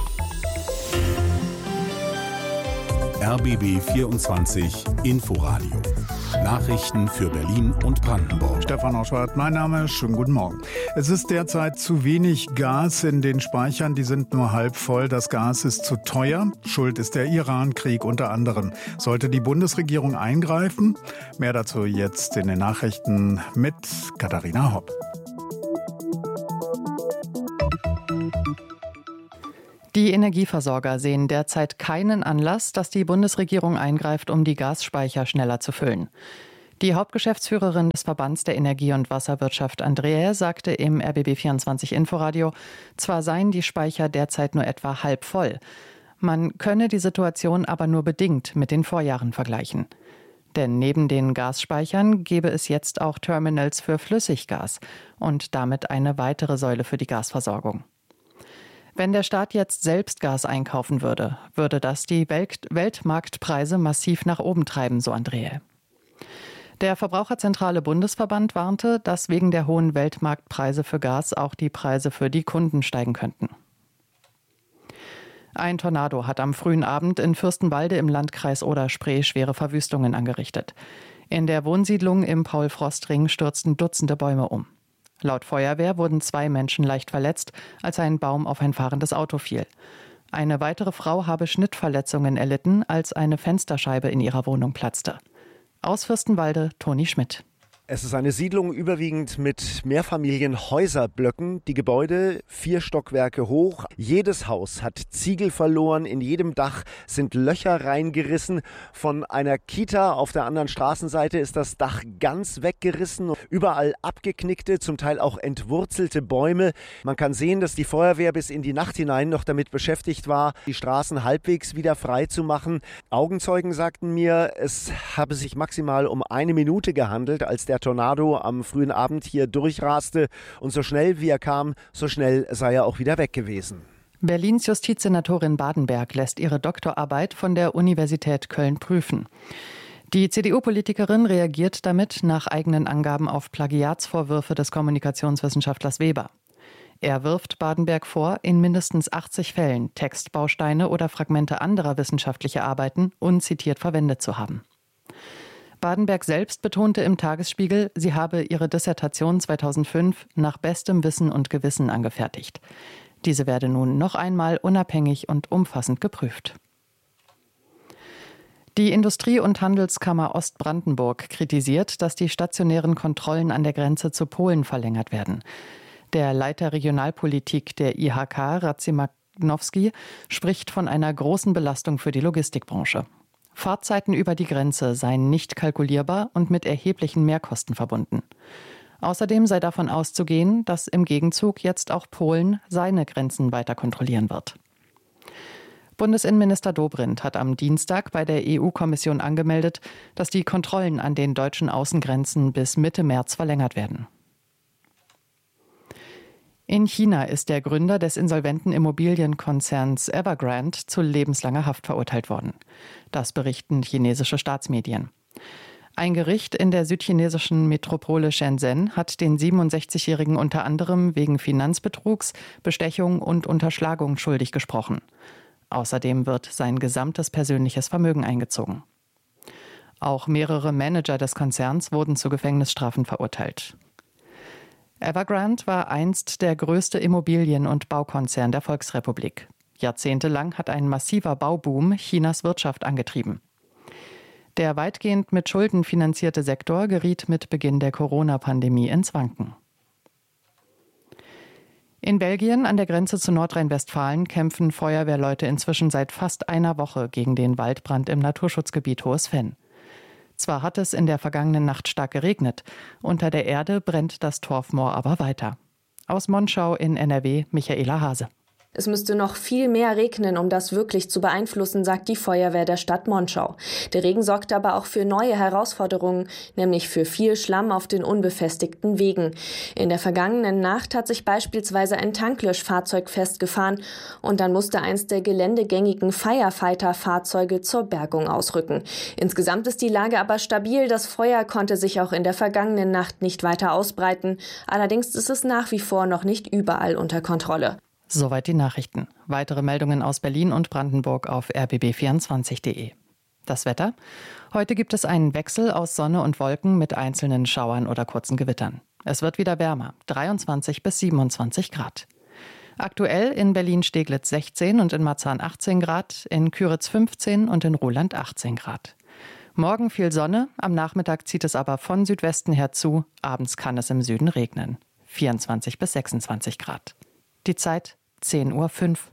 R B B vierundzwanzig Inforadio. Nachrichten für Berlin und Brandenburg. Stefan Oschwart, mein Name. Schönen guten Morgen. Es ist derzeit zu wenig Gas in den Speichern. Die sind nur halb voll. Das Gas ist zu teuer. Schuld ist der Iran-Krieg unter anderem. Sollte die Bundesregierung eingreifen? Mehr dazu jetzt in den Nachrichten mit Katharina Hopp. Die Energieversorger sehen derzeit keinen Anlass, dass die Bundesregierung eingreift, um die Gasspeicher schneller zu füllen. Die Hauptgeschäftsführerin des Verbands der Energie- und Wasserwirtschaft, Andrea, sagte im R B B vierundzwanzig Inforadio, zwar seien die Speicher derzeit nur etwa halb voll. Man könne die Situation aber nur bedingt mit den Vorjahren vergleichen. Denn neben den Gasspeichern gäbe es jetzt auch Terminals für Flüssiggas und damit eine weitere Säule für die Gasversorgung. Wenn der Staat jetzt selbst Gas einkaufen würde, würde das die Welt- Weltmarktpreise massiv nach oben treiben, so Andrea. Der Verbraucherzentrale Bundesverband warnte, dass wegen der hohen Weltmarktpreise für Gas auch die Preise für die Kunden steigen könnten. Ein Tornado hat am frühen Abend in Fürstenwalde im Landkreis Oder-Spree schwere Verwüstungen angerichtet. In der Wohnsiedlung im Paul-Frost-Ring stürzten Dutzende Bäume um. Laut Feuerwehr wurden zwei Menschen leicht verletzt, als ein Baum auf ein fahrendes Auto fiel. Eine weitere Frau habe Schnittverletzungen erlitten, als eine Fensterscheibe in ihrer Wohnung platzte. Aus Fürstenwalde, Toni Schmidt. Es ist eine Siedlung überwiegend mit Mehrfamilienhäuserblöcken. Die Gebäude vier Stockwerke hoch. Jedes Haus hat Ziegel verloren. In jedem Dach sind Löcher reingerissen. Von einer Kita auf der anderen Straßenseite ist das Dach ganz weggerissen. Überall abgeknickte, zum Teil auch entwurzelte Bäume. Man kann sehen, dass die Feuerwehr bis in die Nacht hinein noch damit beschäftigt war, die Straßen halbwegs wieder frei zu machen. Augenzeugen sagten mir, es habe sich maximal um eine Minute gehandelt, als der Tornado am frühen Abend hier durchraste. Und so schnell wie er kam, so schnell sei er auch wieder weg gewesen. Berlins Justizsenatorin Badenberg lässt ihre Doktorarbeit von der Universität Köln prüfen. Die C D U-Politikerin reagiert damit nach eigenen Angaben auf Plagiatsvorwürfe des Kommunikationswissenschaftlers Weber. Er wirft Badenberg vor, in mindestens achtzig Fällen Textbausteine oder Fragmente anderer wissenschaftlicher Arbeiten unzitiert verwendet zu haben. Badenberg selbst betonte im Tagesspiegel, sie habe ihre Dissertation zweitausendfünf nach bestem Wissen und Gewissen angefertigt. Diese werde nun noch einmal unabhängig und umfassend geprüft. Die Industrie- und Handelskammer Ostbrandenburg kritisiert, dass die stationären Kontrollen an der Grenze zu Polen verlängert werden. Der Leiter Regionalpolitik der I H K, Radzimanowski, spricht von einer großen Belastung für die Logistikbranche. Fahrtzeiten über die Grenze seien nicht kalkulierbar und mit erheblichen Mehrkosten verbunden. Außerdem sei davon auszugehen, dass im Gegenzug jetzt auch Polen seine Grenzen weiter kontrollieren wird. Bundesinnenminister Dobrindt hat am Dienstag bei der E U-Kommission angemeldet, dass die Kontrollen an den deutschen Außengrenzen bis Mitte März verlängert werden. In China ist der Gründer des insolventen Immobilienkonzerns Evergrande zu lebenslanger Haft verurteilt worden. Das berichten chinesische Staatsmedien. Ein Gericht in der südchinesischen Metropole Shenzhen hat den siebenundsechzigjährigen unter anderem wegen Finanzbetrugs, Bestechung und Unterschlagung schuldig gesprochen. Außerdem wird sein gesamtes persönliches Vermögen eingezogen. Auch mehrere Manager des Konzerns wurden zu Gefängnisstrafen verurteilt. Evergrande war einst der größte Immobilien- und Baukonzern der Volksrepublik. Jahrzehntelang hat ein massiver Bauboom Chinas Wirtschaft angetrieben. Der weitgehend mit Schulden finanzierte Sektor geriet mit Beginn der Corona-Pandemie ins Wanken. In Belgien an der Grenze zu Nordrhein-Westfalen kämpfen Feuerwehrleute inzwischen seit fast einer Woche gegen den Waldbrand im Naturschutzgebiet Hohes Venn. Zwar hat es in der vergangenen Nacht stark geregnet, unter der Erde brennt das Torfmoor aber weiter. Aus Monschau in N R W, Michaela Hase. Es müsste noch viel mehr regnen, um das wirklich zu beeinflussen, sagt die Feuerwehr der Stadt Monschau. Der Regen sorgt aber auch für neue Herausforderungen, nämlich für viel Schlamm auf den unbefestigten Wegen. In der vergangenen Nacht hat sich beispielsweise ein Tanklöschfahrzeug festgefahren und dann musste eins der geländegängigen Firefighter-Fahrzeuge zur Bergung ausrücken. Insgesamt ist die Lage aber stabil. Das Feuer konnte sich auch in der vergangenen Nacht nicht weiter ausbreiten. Allerdings ist es nach wie vor noch nicht überall unter Kontrolle. Soweit die Nachrichten. Weitere Meldungen aus Berlin und Brandenburg auf r b b vierundzwanzig punkt de. Das Wetter? Heute gibt es einen Wechsel aus Sonne und Wolken mit einzelnen Schauern oder kurzen Gewittern. Es wird wieder wärmer, dreiundzwanzig bis siebenundzwanzig Grad. Aktuell in Berlin-Steglitz sechzehn und in Marzahn achtzehn Grad, in Küritz fünfzehn und in Ruhland achtzehn Grad. Morgen viel Sonne, am Nachmittag zieht es aber von Südwesten her zu, abends kann es im Süden regnen. vierundzwanzig bis sechsundzwanzig Grad. Die Zeit zehn Uhr fünf.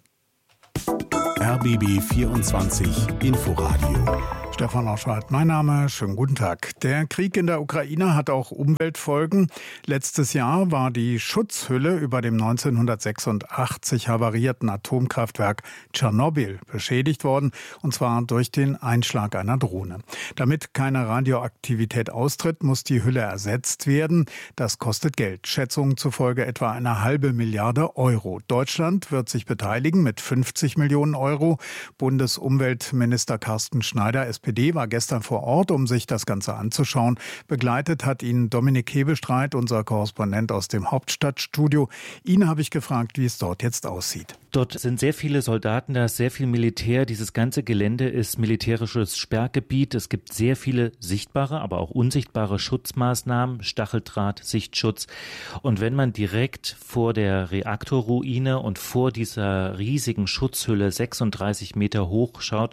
R B B vierundzwanzig Inforadio. Stefan Oschwart, mein Name, schönen guten Tag. Der Krieg in der Ukraine hat auch Umweltfolgen. Letztes Jahr war die Schutzhülle über dem neunzehnhundertsechsundachtzig havarierten Atomkraftwerk Tschernobyl beschädigt worden, und zwar durch den Einschlag einer Drohne. Damit keine Radioaktivität austritt, muss die Hülle ersetzt werden. Das kostet Geld, Schätzungen zufolge etwa eine halbe Milliarde Euro. Deutschland wird sich beteiligen mit fünfzig Millionen Euro. Bundesumweltminister Carsten Schneider, S P D, war gestern vor Ort, um sich das Ganze anzuschauen. Begleitet hat ihn Dominik Hebestreit, unser Korrespondent aus dem Hauptstadtstudio. Ihn habe ich gefragt, wie es dort jetzt aussieht. Dort sind sehr viele Soldaten, da ist sehr viel Militär. Dieses ganze Gelände ist militärisches Sperrgebiet. Es gibt sehr viele sichtbare, aber auch unsichtbare Schutzmaßnahmen, Stacheldraht, Sichtschutz. Und wenn man direkt vor der Reaktorruine und vor dieser riesigen Schutzhülle sechsunddreißig Meter hoch schaut,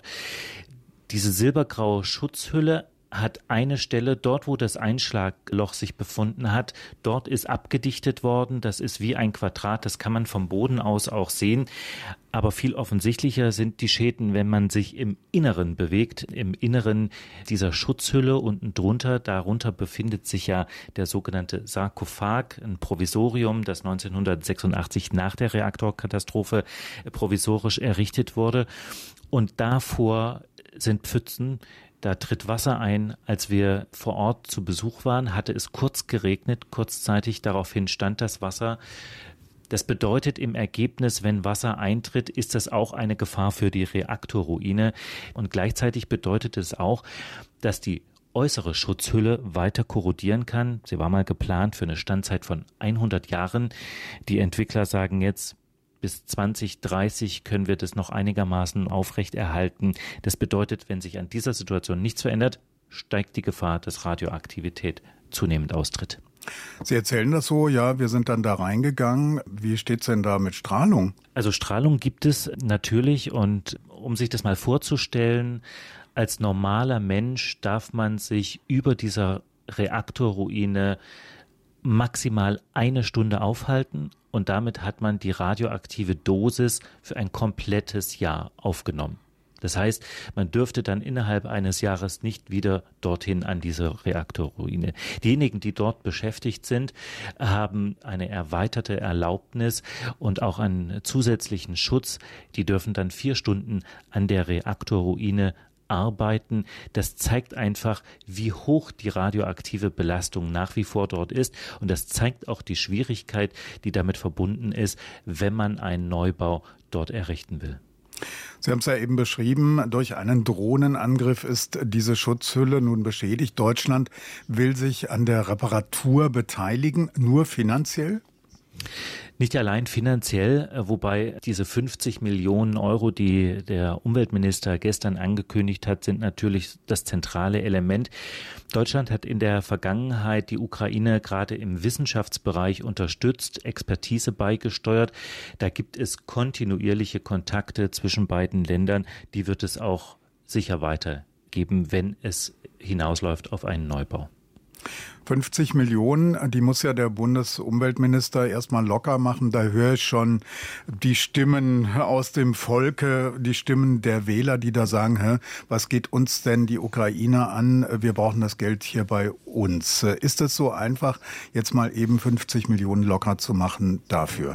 diese silbergraue Schutzhülle hat eine Stelle, dort wo das Einschlagloch sich befunden hat, dort ist abgedichtet worden. Das ist wie ein Quadrat, das kann man vom Boden aus auch sehen. Aber viel offensichtlicher sind die Schäden, wenn man sich im Inneren bewegt, im Inneren dieser Schutzhülle. Unten drunter, darunter befindet sich ja der sogenannte Sarkophag, ein Provisorium, das neunzehnhundertsechsundachtzig nach der Reaktorkatastrophe provisorisch errichtet wurde. Und davor sind Pfützen, da tritt Wasser ein. Als wir vor Ort zu Besuch waren, hatte es kurz geregnet, kurzzeitig, daraufhin stand das Wasser. Das bedeutet im Ergebnis, wenn Wasser eintritt, ist das auch eine Gefahr für die Reaktorruine. Und gleichzeitig bedeutet es auch, dass die äußere Schutzhülle weiter korrodieren kann. Sie war mal geplant für eine Standzeit von hundert Jahren. Die Entwickler sagen jetzt, bis zwanzig dreißig können wir das noch einigermaßen aufrechterhalten. Das bedeutet, wenn sich an dieser Situation nichts verändert, steigt die Gefahr, dass Radioaktivität zunehmend austritt. Sie erzählen das so, ja, wir sind dann da reingegangen. Wie steht es denn da mit Strahlung? Also Strahlung gibt es natürlich, und um sich das mal vorzustellen, als normaler Mensch darf man sich über dieser Reaktorruine maximal eine Stunde aufhalten, und damit hat man die radioaktive Dosis für ein komplettes Jahr aufgenommen. Das heißt, man dürfte dann innerhalb eines Jahres nicht wieder dorthin an diese Reaktorruine. Diejenigen, die dort beschäftigt sind, haben eine erweiterte Erlaubnis und auch einen zusätzlichen Schutz. Die dürfen dann vier Stunden an der Reaktorruine arbeiten. Das zeigt einfach, wie hoch die radioaktive Belastung nach wie vor dort ist. Und das zeigt auch die Schwierigkeit, die damit verbunden ist, wenn man einen Neubau dort errichten will. Sie haben es ja eben beschrieben, durch einen Drohnenangriff ist diese Schutzhülle nun beschädigt. Deutschland will sich an der Reparatur beteiligen, nur finanziell? Nicht allein finanziell, wobei diese fünfzig Millionen Euro, die der Umweltminister gestern angekündigt hat, sind natürlich das zentrale Element. Deutschland hat in der Vergangenheit die Ukraine gerade im Wissenschaftsbereich unterstützt, Expertise beigesteuert. Da gibt es kontinuierliche Kontakte zwischen beiden Ländern. Die wird es auch sicher weitergeben, wenn es hinausläuft auf einen Neubau. fünfzig Millionen, die muss ja der Bundesumweltminister erstmal locker machen. Da höre ich schon die Stimmen aus dem Volke, die Stimmen der Wähler, die da sagen, hä, was geht uns denn die Ukraine an? Wir brauchen das Geld hier bei uns. Ist es so einfach, jetzt mal eben fünfzig Millionen locker zu machen dafür?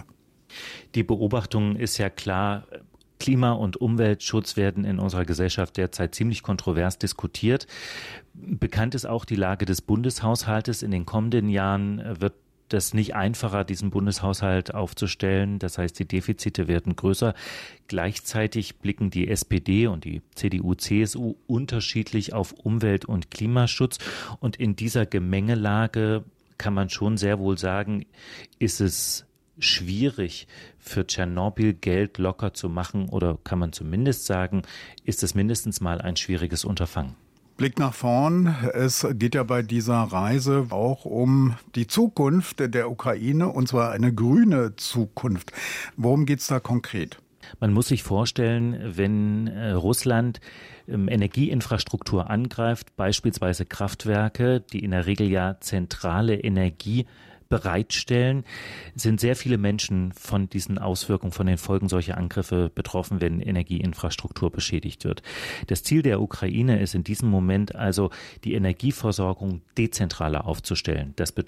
Die Beobachtung ist ja klar. Klima- und Umweltschutz werden in unserer Gesellschaft derzeit ziemlich kontrovers diskutiert. Bekannt ist auch die Lage des Bundeshaushaltes. In den kommenden Jahren wird das nicht einfacher, diesen Bundeshaushalt aufzustellen. Das heißt, die Defizite werden größer. Gleichzeitig blicken die S P D und die C D U, C S U unterschiedlich auf Umwelt- und Klimaschutz. Und in dieser Gemengelage kann man schon sehr wohl sagen, ist es schwierig für Tschernobyl Geld locker zu machen, oder kann man zumindest sagen, ist es mindestens mal ein schwieriges Unterfangen. Blick nach vorn. Es geht ja bei dieser Reise auch um die Zukunft der Ukraine, und zwar eine grüne Zukunft. Worum geht es da konkret? Man muss sich vorstellen, wenn äh, Russland ähm, Energieinfrastruktur angreift, beispielsweise Kraftwerke, die in der Regel ja zentrale Energie bereitstellen, sind sehr viele Menschen von diesen Auswirkungen, von den Folgen solcher Angriffe betroffen, wenn Energieinfrastruktur beschädigt wird. Das Ziel der Ukraine ist in diesem Moment also, die Energieversorgung dezentraler aufzustellen. Das bedeutet